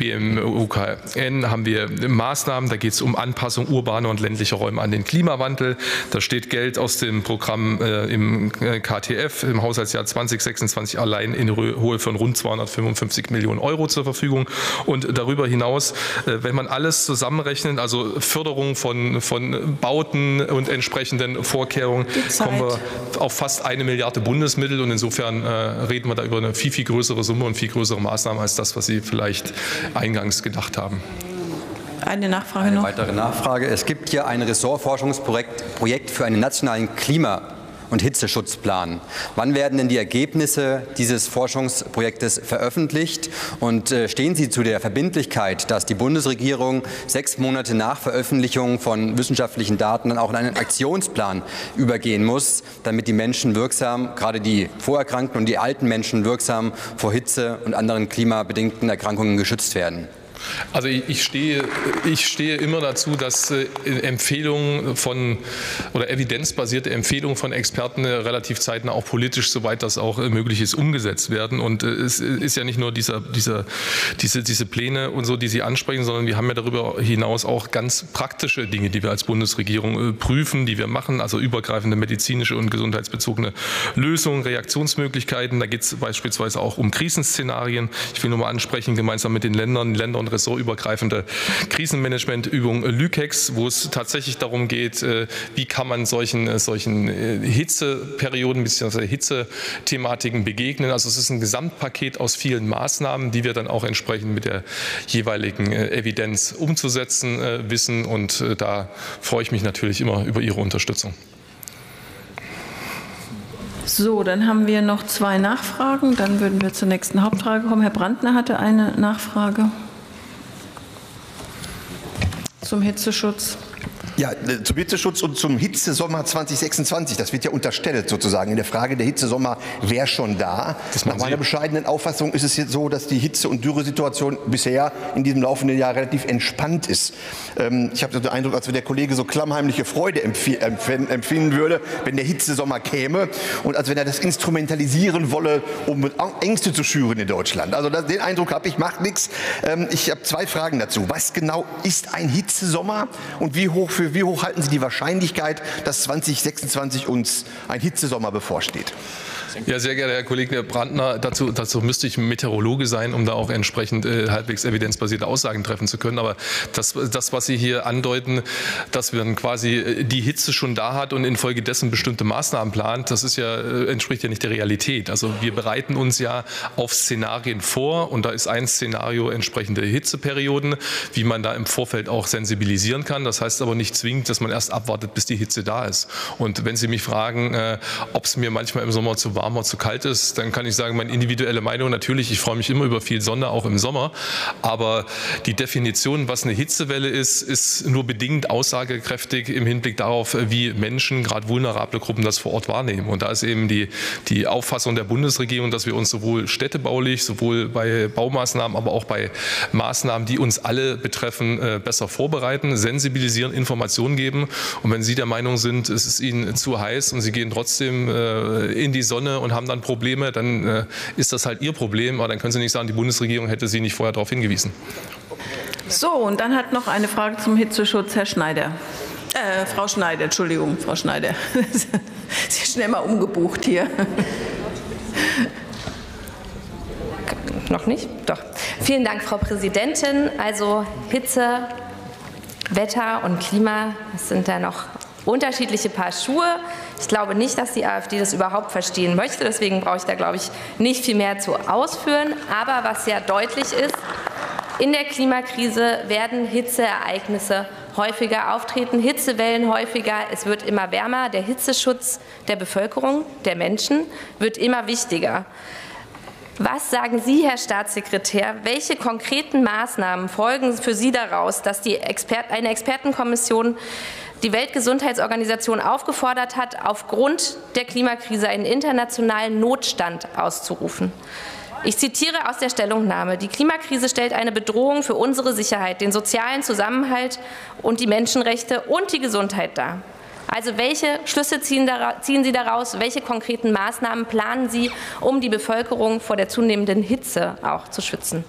B: BMUKN haben wir Maßnahmen. Da geht es um Anpassung urbaner und ländlicher Räume an den Klimawandel. Da steht Geld aus dem Programm im KTF im Haushaltsjahr 2026 allein in Höhe von rund 255 Millionen € zur Verfügung. Und darüber hinaus, wenn man alles zusammenrechnet, also Förderung von Bauten und entsprechenden Vorkehrungen, kommen wir auf fast 1 Milliarde Bundesmittel. Und insofern reden wir da über eine viel, viel größere Summe und viel größere Maßnahmen als das, was Sie vielleicht eingangs gedacht haben.
A: Eine Nachfrage noch.
G: Eine weitere Nachfrage. Es gibt hier ein Ressortforschungsprojekt für einen nationalen Klima- und Hitzeschutzplan. Wann werden denn die Ergebnisse dieses Forschungsprojektes veröffentlicht? Und stehen Sie zu der Verbindlichkeit, dass die Bundesregierung 6 Monate nach Veröffentlichung von wissenschaftlichen Daten dann auch in einen Aktionsplan übergehen muss, damit die Menschen wirksam, gerade die Vorerkrankten und die alten Menschen wirksam vor Hitze und anderen klimabedingten Erkrankungen geschützt werden?
B: Also ich stehe immer dazu, dass Empfehlungen oder evidenzbasierte Empfehlungen von Experten relativ zeitnah auch politisch, soweit das auch möglich ist, umgesetzt werden. Und es ist ja nicht nur diese Pläne und so, die Sie ansprechen, sondern wir haben ja darüber hinaus auch ganz praktische Dinge, die wir als Bundesregierung prüfen, die wir machen, also übergreifende medizinische und gesundheitsbezogene Lösungen, Reaktionsmöglichkeiten. Da geht es beispielsweise auch um Krisenszenarien. Ich will nur mal ansprechen, gemeinsam mit den Ländern und ressortübergreifende Krisenmanagementübung LÜKEX, wo es tatsächlich darum geht, wie kann man solchen Hitzeperioden bzw. Hitzethematiken begegnen. Also es ist ein Gesamtpaket aus vielen Maßnahmen, die wir dann auch entsprechend mit der jeweiligen Evidenz umzusetzen wissen. Und da freue ich mich natürlich immer über Ihre Unterstützung.
A: So, dann haben wir noch 2 Nachfragen. Dann würden wir zur nächsten Hauptfrage kommen. Herr Brandner hatte eine Nachfrage zum Hitzeschutz.
K: Ja, zum Hitzeschutz und zum Hitzesommer 2026, das wird ja unterstellt sozusagen. In der Frage der Hitzesommer wäre schon da. Nach meiner bescheidenen Auffassung ist es jetzt so, dass die Hitze- und Dürresituation bisher in diesem laufenden Jahr relativ entspannt ist. Ich habe den Eindruck, als wenn der Kollege so klammheimliche Freude empfinden würde, wenn der Hitzesommer käme und als wenn er das instrumentalisieren wolle, um Ängste zu schüren in Deutschland. Also den Eindruck habe ich, macht nichts. Ich habe zwei Fragen dazu. Was genau ist ein Hitzesommer und wie hoch halten Sie die Wahrscheinlichkeit, dass 2026 uns ein Hitzesommer bevorsteht?
B: Ja, sehr geehrter Herr Kollege Brandner, dazu müsste ich Meteorologe sein, um da auch entsprechend halbwegs evidenzbasierte Aussagen treffen zu können. Aber das, was Sie hier andeuten, dass man quasi die Hitze schon da hat und infolgedessen bestimmte Maßnahmen plant, das ist ja, entspricht ja nicht der Realität. Also wir bereiten uns ja auf Szenarien vor und da ist ein Szenario entsprechende Hitzeperioden, wie man da im Vorfeld auch sensibilisieren kann. Das heißt aber nicht zwingend, dass man erst abwartet, bis die Hitze da ist. Und wenn Sie mich fragen, ob es mir manchmal im Sommer zu warm oder zu kalt ist, dann kann ich sagen, meine individuelle Meinung, natürlich, ich freue mich immer über viel Sonne, auch im Sommer, aber die Definition, was eine Hitzewelle ist nur bedingt aussagekräftig im Hinblick darauf, wie Menschen, gerade vulnerable Gruppen, das vor Ort wahrnehmen. Und da ist eben die Auffassung der Bundesregierung, dass wir uns sowohl städtebaulich, sowohl bei Baumaßnahmen, aber auch bei Maßnahmen, die uns alle betreffen, besser vorbereiten, sensibilisieren, Informationen geben. Und wenn Sie der Meinung sind, es ist Ihnen zu heiß und Sie gehen trotzdem in die Sonne und haben dann Probleme, dann ist das halt Ihr Problem. Aber dann können Sie nicht sagen, die Bundesregierung hätte Sie nicht vorher darauf hingewiesen.
A: So, und dann hat noch eine Frage zum Hitzeschutz Herr Schneider. Frau Schneider, Entschuldigung, Frau Schneider. Sie ist schnell mal umgebucht hier.
L: Noch nicht? Doch. Vielen Dank, Frau Präsidentin. Also Hitze, Wetter und Klima, das sind da noch unterschiedliche Paar Schuhe. Ich glaube nicht, dass die AfD das überhaupt verstehen möchte. Deswegen brauche ich da, glaube ich, nicht viel mehr zu ausführen. Aber was sehr deutlich ist, in der Klimakrise werden Hitzeereignisse häufiger auftreten, Hitzewellen häufiger. Es wird immer wärmer. Der Hitzeschutz der Bevölkerung, der Menschen, wird immer wichtiger. Was sagen Sie, Herr Staatssekretär, welche konkreten Maßnahmen folgen für Sie daraus, dass eine Expertenkommission die Weltgesundheitsorganisation aufgefordert hat, aufgrund der Klimakrise einen internationalen Notstand auszurufen? Ich zitiere aus der Stellungnahme: Die Klimakrise stellt eine Bedrohung für unsere Sicherheit, den sozialen Zusammenhalt und die Menschenrechte und die Gesundheit dar. Also welche Schlüsse ziehen Sie daraus? Welche konkreten Maßnahmen planen Sie, um die Bevölkerung vor der zunehmenden Hitze auch zu schützen?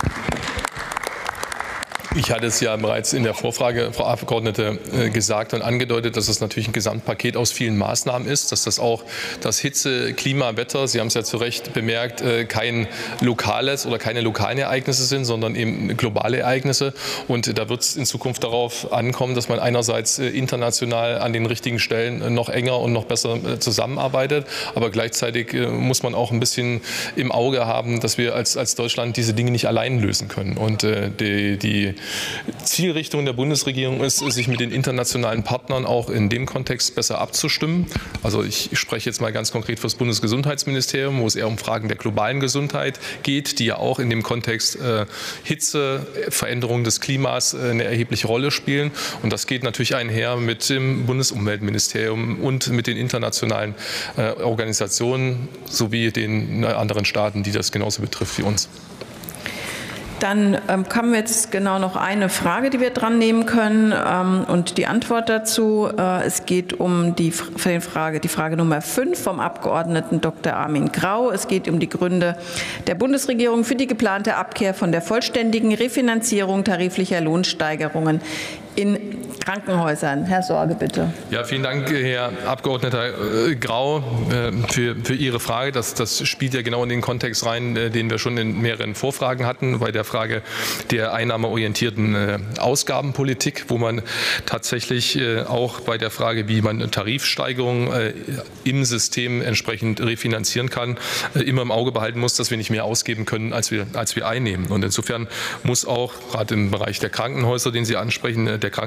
B: Ich hatte es ja bereits in der Vorfrage, Frau Abgeordnete, gesagt und angedeutet, dass es natürlich ein Gesamtpaket aus vielen Maßnahmen ist, dass das auch das Hitze, Klima, Wetter, Sie haben es ja zu Recht bemerkt, kein lokales oder keine lokalen Ereignisse sind, sondern eben globale Ereignisse. Und da wird es in Zukunft darauf ankommen, dass man einerseits international an den richtigen Stellen noch enger und noch besser zusammenarbeitet, aber gleichzeitig muss man auch ein bisschen im Auge haben, dass wir als Deutschland diese Dinge nicht allein lösen können. Und die Zielrichtung der Bundesregierung ist, sich mit den internationalen Partnern auch in dem Kontext besser abzustimmen. Also ich spreche jetzt mal ganz konkret für das Bundesgesundheitsministerium, wo es eher um Fragen der globalen Gesundheit geht, die ja auch in dem Kontext Hitze, Veränderung des Klimas eine erhebliche Rolle spielen. Und das geht natürlich einher mit dem Bundesumweltministerium und mit den internationalen Organisationen sowie den anderen Staaten, die das genauso betrifft wie uns.
A: Dann haben wir jetzt genau noch eine Frage, die wir dran nehmen können und die Antwort dazu. Es geht um die Frage Nummer 5 vom Abgeordneten Dr. Armin Grau. Es geht um die Gründe der Bundesregierung für die geplante Abkehr von der vollständigen Refinanzierung tariflicher Lohnsteigerungen in Krankenhäusern. Herr Sorge, bitte.
B: Ja, vielen Dank, Herr Abgeordneter Grau, für Ihre Frage. Das spielt ja genau in den Kontext rein, den wir schon in mehreren Vorfragen hatten, bei der Frage der einnahmeorientierten Ausgabenpolitik, wo man tatsächlich auch bei der Frage, wie man Tarifsteigerungen im System entsprechend refinanzieren kann, immer im Auge behalten muss, dass wir nicht mehr ausgeben können, als wir einnehmen. Und insofern muss auch gerade im Bereich der Krankenhäuser, den Sie ansprechen, der Krankenhaussektor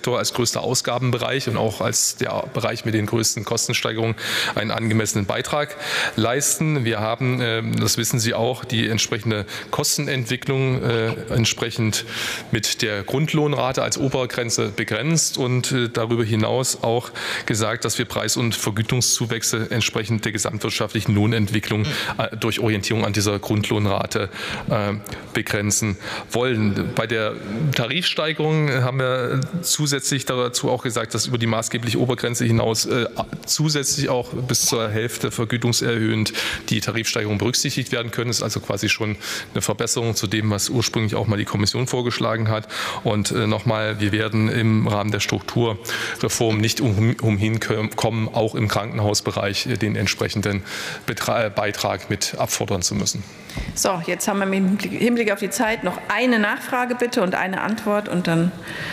B: Gesundheitssektor als größter Ausgabenbereich und auch als der Bereich mit den größten Kostensteigerungen einen angemessenen Beitrag leisten. Wir haben, das wissen Sie auch, die entsprechende Kostenentwicklung entsprechend mit der Grundlohnrate als Obergrenze begrenzt und darüber hinaus auch gesagt, dass wir Preis- und Vergütungszuwächse entsprechend der gesamtwirtschaftlichen Lohnentwicklung durch Orientierung an dieser Grundlohnrate begrenzen wollen. Bei der Tarifsteigerung haben wir zusätzlich dazu auch gesagt, dass über die maßgebliche Obergrenze hinaus zusätzlich auch bis zur Hälfte vergütungserhöhend die Tarifsteigerung berücksichtigt werden können. Das ist also quasi schon eine Verbesserung zu dem, was ursprünglich auch mal die Kommission vorgeschlagen hat. Und nochmal, wir werden im Rahmen der Strukturreform nicht umhin kommen, auch im Krankenhausbereich den entsprechenden Beitrag mit abfordern zu müssen.
A: So, jetzt haben wir im Hinblick auf die Zeit noch eine Nachfrage bitte und eine Antwort und dann.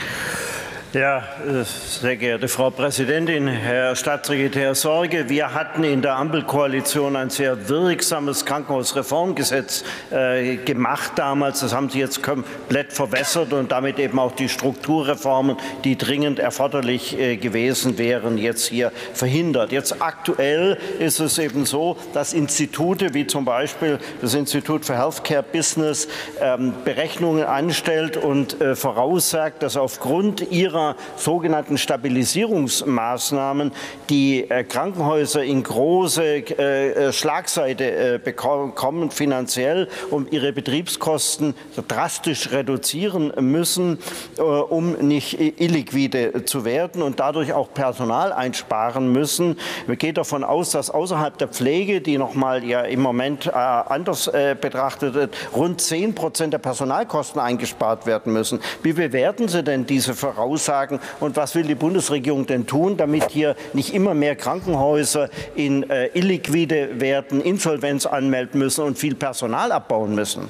M: Ja, sehr geehrte Frau Präsidentin, Herr Staatssekretär Sorge, wir hatten in der Ampelkoalition ein sehr wirksames Krankenhausreformgesetz gemacht damals. Das haben Sie jetzt komplett verwässert und damit eben auch die Strukturreformen, die dringend erforderlich gewesen wären, jetzt hier verhindert. Jetzt aktuell ist es eben so, dass Institute wie zum Beispiel das Institut für Healthcare Business Berechnungen anstellt und voraussagt, dass aufgrund ihrer sogenannten Stabilisierungsmaßnahmen die Krankenhäuser in große Schlagseite bekommen finanziell und ihre Betriebskosten drastisch reduzieren müssen, um nicht illiquide zu werden und dadurch auch Personal einsparen müssen. Man geht davon aus, dass außerhalb der Pflege, die nochmal ja im Moment anders betrachtet wird, rund 10% der Personalkosten eingespart werden müssen. Wie bewerten Sie denn diese Voraussagen und was will die Bundesregierung denn tun, damit hier nicht immer mehr Krankenhäuser in illiquide werden, Insolvenz anmelden müssen und viel Personal abbauen müssen?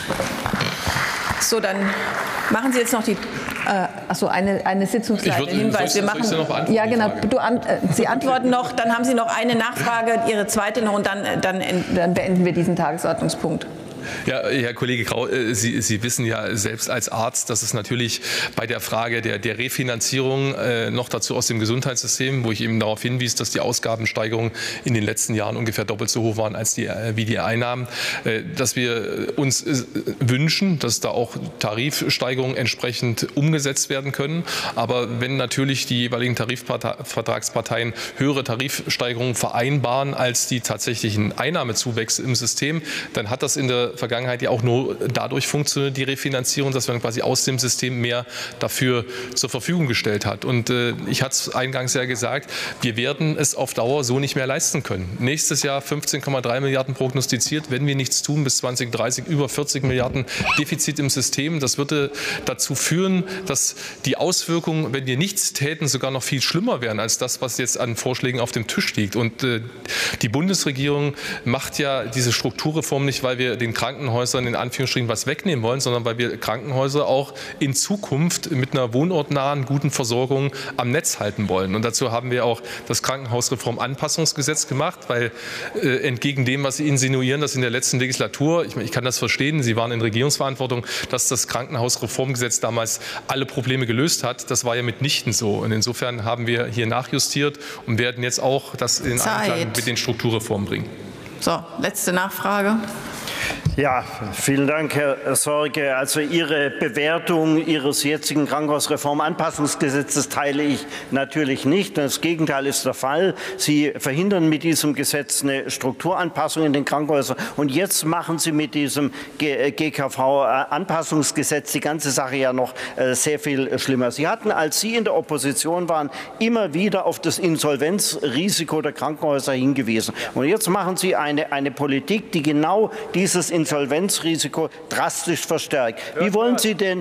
A: So, dann machen Sie jetzt noch die eine Sitzungsleiter Hinweis. Wir machen, ja, genau. Sie antworten noch, dann haben Sie noch eine Nachfrage, Ihre zweite noch und dann beenden wir diesen Tagesordnungspunkt.
B: Ja, Herr Kollege Grau, Sie wissen ja selbst als Arzt, dass es natürlich bei der Frage der Refinanzierung noch dazu aus dem Gesundheitssystem, wo ich eben darauf hinwies, dass die Ausgabensteigerungen in den letzten Jahren ungefähr doppelt so hoch waren als wie die Einnahmen, dass wir uns wünschen, dass da auch Tarifsteigerungen entsprechend umgesetzt werden können. Aber wenn natürlich die jeweiligen Tarifvertragsparteien höhere Tarifsteigerungen vereinbaren als die tatsächlichen Einnahmezuwächse im System, dann hat das in der Vergangenheit ja auch nur dadurch funktioniert, die Refinanzierung, dass man quasi aus dem System mehr dafür zur Verfügung gestellt hat. Und ich hatte es eingangs ja gesagt, wir werden es auf Dauer so nicht mehr leisten können. Nächstes Jahr 15,3 Milliarden prognostiziert, wenn wir nichts tun, bis 2030 über 40 Milliarden Defizit im System. Das würde dazu führen, dass die Auswirkungen, wenn wir nichts täten, sogar noch viel schlimmer wären als das, was jetzt an Vorschlägen auf dem Tisch liegt. Und die Bundesregierung macht ja diese Strukturreform nicht, weil wir den Krankenhäusern in Anführungsstrichen was wegnehmen wollen, sondern weil wir Krankenhäuser auch in Zukunft mit einer wohnortnahen, guten Versorgung am Netz halten wollen. Und dazu haben wir auch das Krankenhausreformanpassungsgesetz gemacht, weil entgegen dem, was Sie insinuieren, dass in der letzten Legislatur, ich kann das verstehen, Sie waren in Regierungsverantwortung, dass das Krankenhausreformgesetz damals alle Probleme gelöst hat. Das war ja mitnichten so. Und insofern haben wir hier nachjustiert und werden jetzt auch das in Einklang mit den Strukturreformen bringen.
A: So, letzte Nachfrage.
M: Ja, vielen Dank, Herr Sorge. Also Ihre Bewertung Ihres jetzigen Krankenhausreformanpassungsgesetzes teile ich natürlich nicht. Das Gegenteil ist der Fall. Sie verhindern mit diesem Gesetz eine Strukturanpassung in den Krankenhäusern. Und jetzt machen Sie mit diesem GKV-Anpassungsgesetz die ganze Sache ja noch sehr viel schlimmer. Sie hatten, als Sie in der Opposition waren, immer wieder auf das Insolvenzrisiko der Krankenhäuser hingewiesen. Und jetzt machen Sie eine Politik, die genau dieses Insolvenzrisiko drastisch verstärkt. Wie wollen Sie denn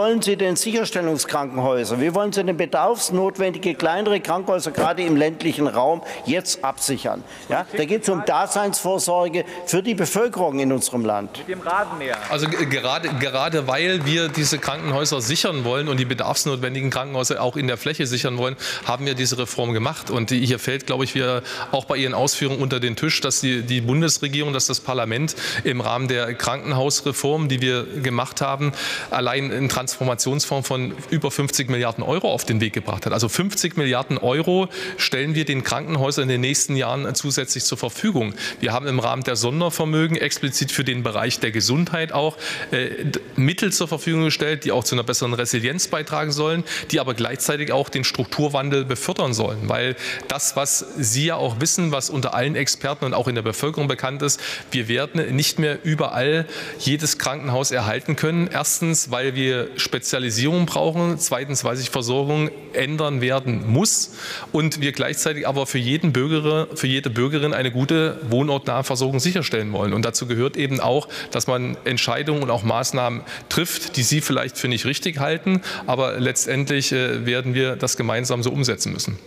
M: Sicherstellungskrankenhäuser, wie wollen Sie denn bedarfsnotwendige kleinere Krankenhäuser gerade im ländlichen Raum jetzt absichern? Ja, da geht es um Daseinsvorsorge für die Bevölkerung in unserem Land.
B: Also gerade weil wir diese Krankenhäuser sichern wollen und die bedarfsnotwendigen Krankenhäuser auch in der Fläche sichern wollen, haben wir diese Reform gemacht. Und hier fällt, glaube ich, wieder auch bei Ihren Ausführungen unter den Tisch, dass die Bundesregierung, dass das Parlament im Rahmen Rahmen der Krankenhausreform, die wir gemacht haben, allein einen Transformationsfonds von über 50 Milliarden Euro auf den Weg gebracht hat. Also 50 Milliarden Euro stellen wir den Krankenhäusern in den nächsten Jahren zusätzlich zur Verfügung. Wir haben im Rahmen der Sondervermögen explizit für den Bereich der Gesundheit auch Mittel zur Verfügung gestellt, die auch zu einer besseren Resilienz beitragen sollen, die aber gleichzeitig auch den Strukturwandel befördern sollen. Weil das, was Sie ja auch wissen, was unter allen Experten und auch in der Bevölkerung bekannt ist, wir werden nicht mehr überall jedes Krankenhaus erhalten können. Erstens, weil wir Spezialisierung brauchen. Zweitens, weil sich Versorgung ändern werden muss. Und wir gleichzeitig aber für jede Bürgerin eine gute wohnortnahe Versorgung sicherstellen wollen. Und dazu gehört eben auch, dass man Entscheidungen und auch Maßnahmen trifft, die Sie vielleicht für nicht richtig halten. Aber letztendlich werden wir das gemeinsam so umsetzen müssen.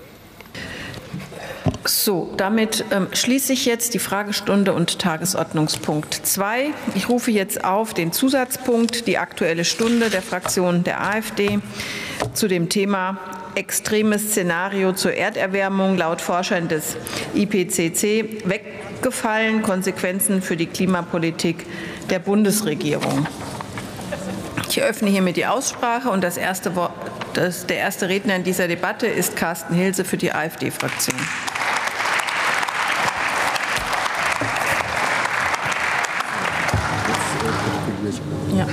A: So, damit schließe ich jetzt die Fragestunde und Tagesordnungspunkt 2. Ich rufe jetzt auf den Zusatzpunkt, die Aktuelle Stunde der Fraktion der AfD zu dem Thema extremes Szenario zur Erderwärmung laut Forschern des IPCC weggefallen, Konsequenzen für die Klimapolitik der Bundesregierung. Ich eröffne hiermit die Aussprache und der erste Redner in dieser Debatte ist Carsten Hilse für die AfD-Fraktion. Ja.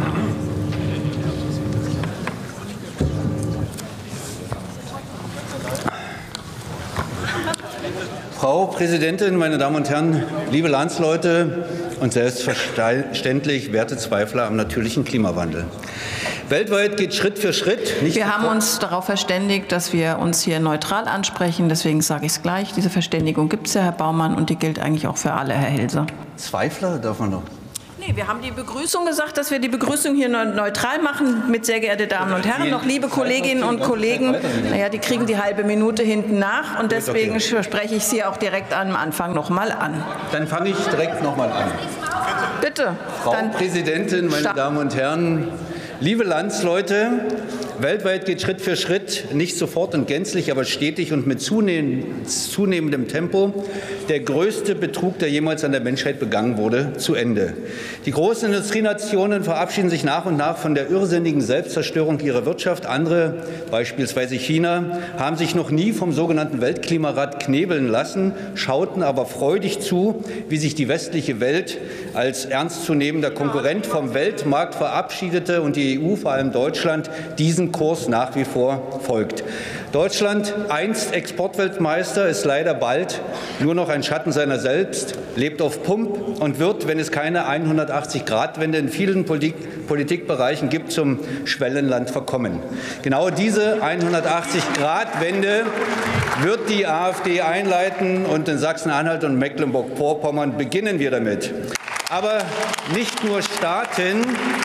N: Frau Präsidentin, meine Damen und Herren, liebe Landsleute und selbstverständlich werte Zweifler am natürlichen Klimawandel. Weltweit geht Schritt für Schritt.
A: Wir haben uns darauf verständigt, dass wir uns hier neutral ansprechen. Deswegen sage ich es gleich. Diese Verständigung gibt es ja, Herr Baumann, und die gilt eigentlich auch für alle, Herr Hilse.
N: Zweifler darf man doch.
A: Nee, wir haben die Begrüßung gesagt, dass wir die Begrüßung hier neutral machen mit sehr geehrte Damen und Herren. Noch liebe Kolleginnen und Kollegen, naja, die kriegen die halbe Minute hinten nach und deswegen spreche ich Sie auch direkt am Anfang noch mal an.
N: Dann fange ich direkt noch mal an.
A: Bitte.
N: Frau Präsidentin, meine Damen und Herren, liebe Landsleute, weltweit geht Schritt für Schritt, nicht sofort und gänzlich, aber stetig und mit zunehmendem Tempo der größte Betrug, der jemals an der Menschheit begangen wurde, zu Ende. Die großen Industrienationen verabschieden sich nach und nach von der irrsinnigen Selbstzerstörung ihrer Wirtschaft. Andere, beispielsweise China, haben sich noch nie vom sogenannten Weltklimarat knebeln lassen, schauten aber freudig zu, wie sich die westliche Welt als ernstzunehmender Konkurrent vom Weltmarkt verabschiedete und die EU, vor allem Deutschland, diesen Kurs nach wie vor folgt. Deutschland, einst Exportweltmeister, ist leider bald nur noch ein Schatten seiner selbst, lebt auf Pump und wird, wenn es keine 180-Grad-Wende in vielen Politikbereichen gibt, zum Schwellenland verkommen. Genau diese 180-Grad-Wende wird die AfD einleiten und in Sachsen-Anhalt und Mecklenburg-Vorpommern beginnen wir damit. Aber nicht nur Staaten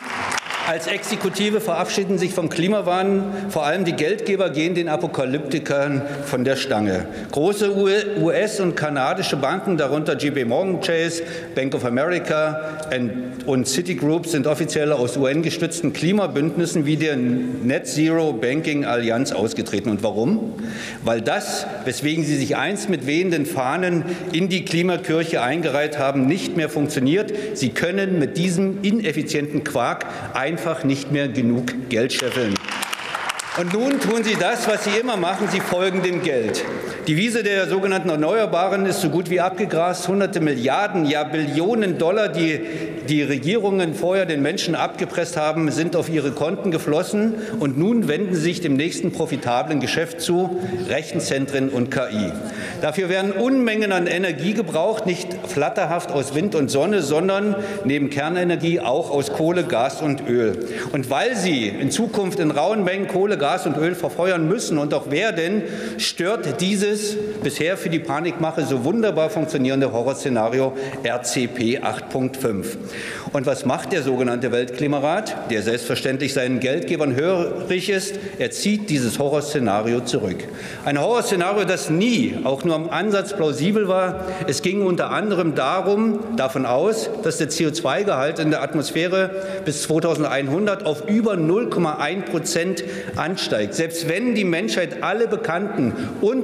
N: als Exekutive verabschieden sich vom Klimawahn. Vor allem die Geldgeber gehen den Apokalyptikern von der Stange. Große US- und kanadische Banken, darunter JP Morgan Chase, Bank of America und Citigroup, sind offiziell aus UN-gestützten Klimabündnissen wie der Net Zero Banking Allianz ausgetreten. Und warum? Weil das, weswegen sie sich einst mit wehenden Fahnen in die Klimakirche eingereiht haben, nicht mehr funktioniert. Sie können mit diesem ineffizienten Quark einfach nicht mehr genug Geld scheffeln. Und nun tun sie das, was sie immer machen, sie folgen dem Geld. Die Wiese der sogenannten Erneuerbaren ist so gut wie abgegrast. Hunderte Milliarden, ja Billionen Dollar, die die Regierungen vorher den Menschen abgepresst haben, sind auf ihre Konten geflossen. Und nun wenden sie sich dem nächsten profitablen Geschäft zu, Rechenzentren und KI. Dafür werden Unmengen an Energie gebraucht, nicht flatterhaft aus Wind und Sonne, sondern neben Kernenergie auch aus Kohle, Gas und Öl. Und weil sie in Zukunft in rauen Mengen Kohle, Gas und Öl verfeuern müssen und auch werden, stört dieses bisher für die Panikmache so wunderbar funktionierende Horrorszenario RCP 8.5. Und was macht der sogenannte Weltklimarat, der selbstverständlich seinen Geldgebern hörig ist? Er zieht dieses Horrorszenario zurück. Ein Horrorszenario, das nie, auch nur im Ansatz plausibel war. Es ging unter anderem davon aus, dass der CO2-Gehalt in der Atmosphäre bis 2100 auf über 0,1% ansteigt. Selbst wenn die Menschheit alle bekannten und vermuteten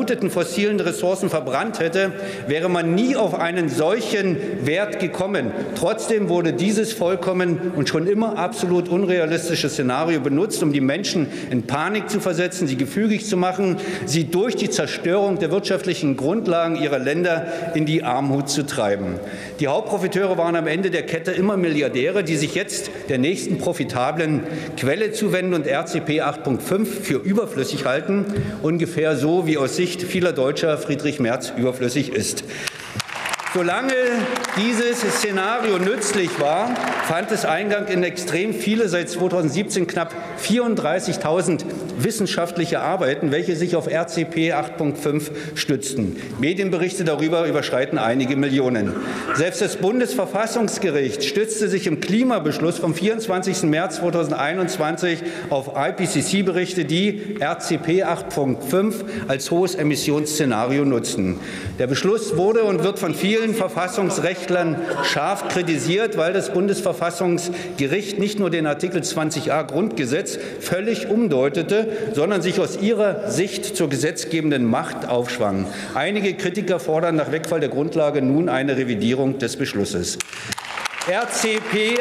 N: vermuteten fossilen Ressourcen verbrannt hätte, wäre man nie auf einen solchen Wert gekommen. Trotzdem wurde dieses vollkommen und schon immer absolut unrealistische Szenario benutzt, um die Menschen in Panik zu versetzen, sie gefügig zu machen, sie durch die Zerstörung der wirtschaftlichen Grundlagen ihrer Länder in die Armut zu treiben. Die Hauptprofiteure waren am Ende der Kette immer Milliardäre, die sich jetzt der nächsten profitablen Quelle zuwenden und RCP 8.5 für überflüssig halten, ungefähr so wie aus Sicht vieler Deutscher Friedrich Merz überflüssig ist. Solange dieses Szenario nützlich war, fand es Eingang in extrem viele, seit 2017 knapp 34.000 wissenschaftliche Arbeiten, welche sich auf RCP 8.5 stützten. Medienberichte darüber überschreiten einige Millionen. Selbst das Bundesverfassungsgericht stützte sich im Klimabeschluss vom 24. März 2021 auf IPCC-Berichte, die RCP 8.5 als hohes Emissionsszenario nutzten. Der Beschluss wurde und wird von vielen Verfassungsrechtlern scharf kritisiert, weil das Bundesverfassungsgericht nicht nur den Artikel 20a Grundgesetz völlig umdeutete, sondern sich aus ihrer Sicht zur gesetzgebenden Macht aufschwang. Einige Kritiker fordern nach Wegfall der Grundlage nun eine Revidierung des Beschlusses. RCP 8.5,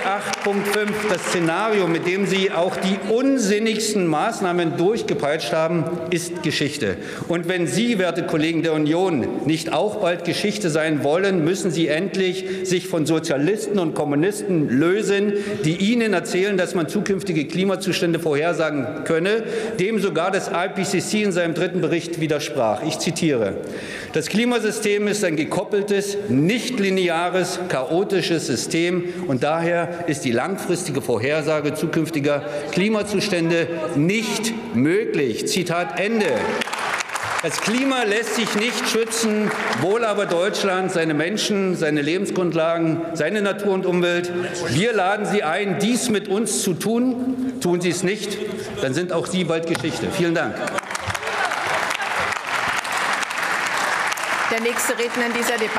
N: das Szenario, mit dem Sie auch die unsinnigsten Maßnahmen durchgepeitscht haben, ist Geschichte. Und wenn Sie, werte Kollegen der Union, nicht auch bald Geschichte sein wollen, müssen Sie endlich sich von Sozialisten und Kommunisten lösen, die Ihnen erzählen, dass man zukünftige Klimazustände vorhersagen könne, dem sogar das IPCC in seinem 3. Bericht widersprach. Ich zitiere: Das Klimasystem ist ein gekoppeltes, nicht lineares, chaotisches System, und daher ist die langfristige Vorhersage zukünftiger Klimazustände nicht möglich. Zitat Ende. Das Klima lässt sich nicht schützen, wohl aber Deutschland, seine Menschen, seine Lebensgrundlagen, seine Natur und Umwelt. Wir laden Sie ein, dies mit uns zu tun. Tun Sie es nicht, dann sind auch Sie bald Geschichte. Vielen Dank.
A: Der nächste Redner in dieser Debatte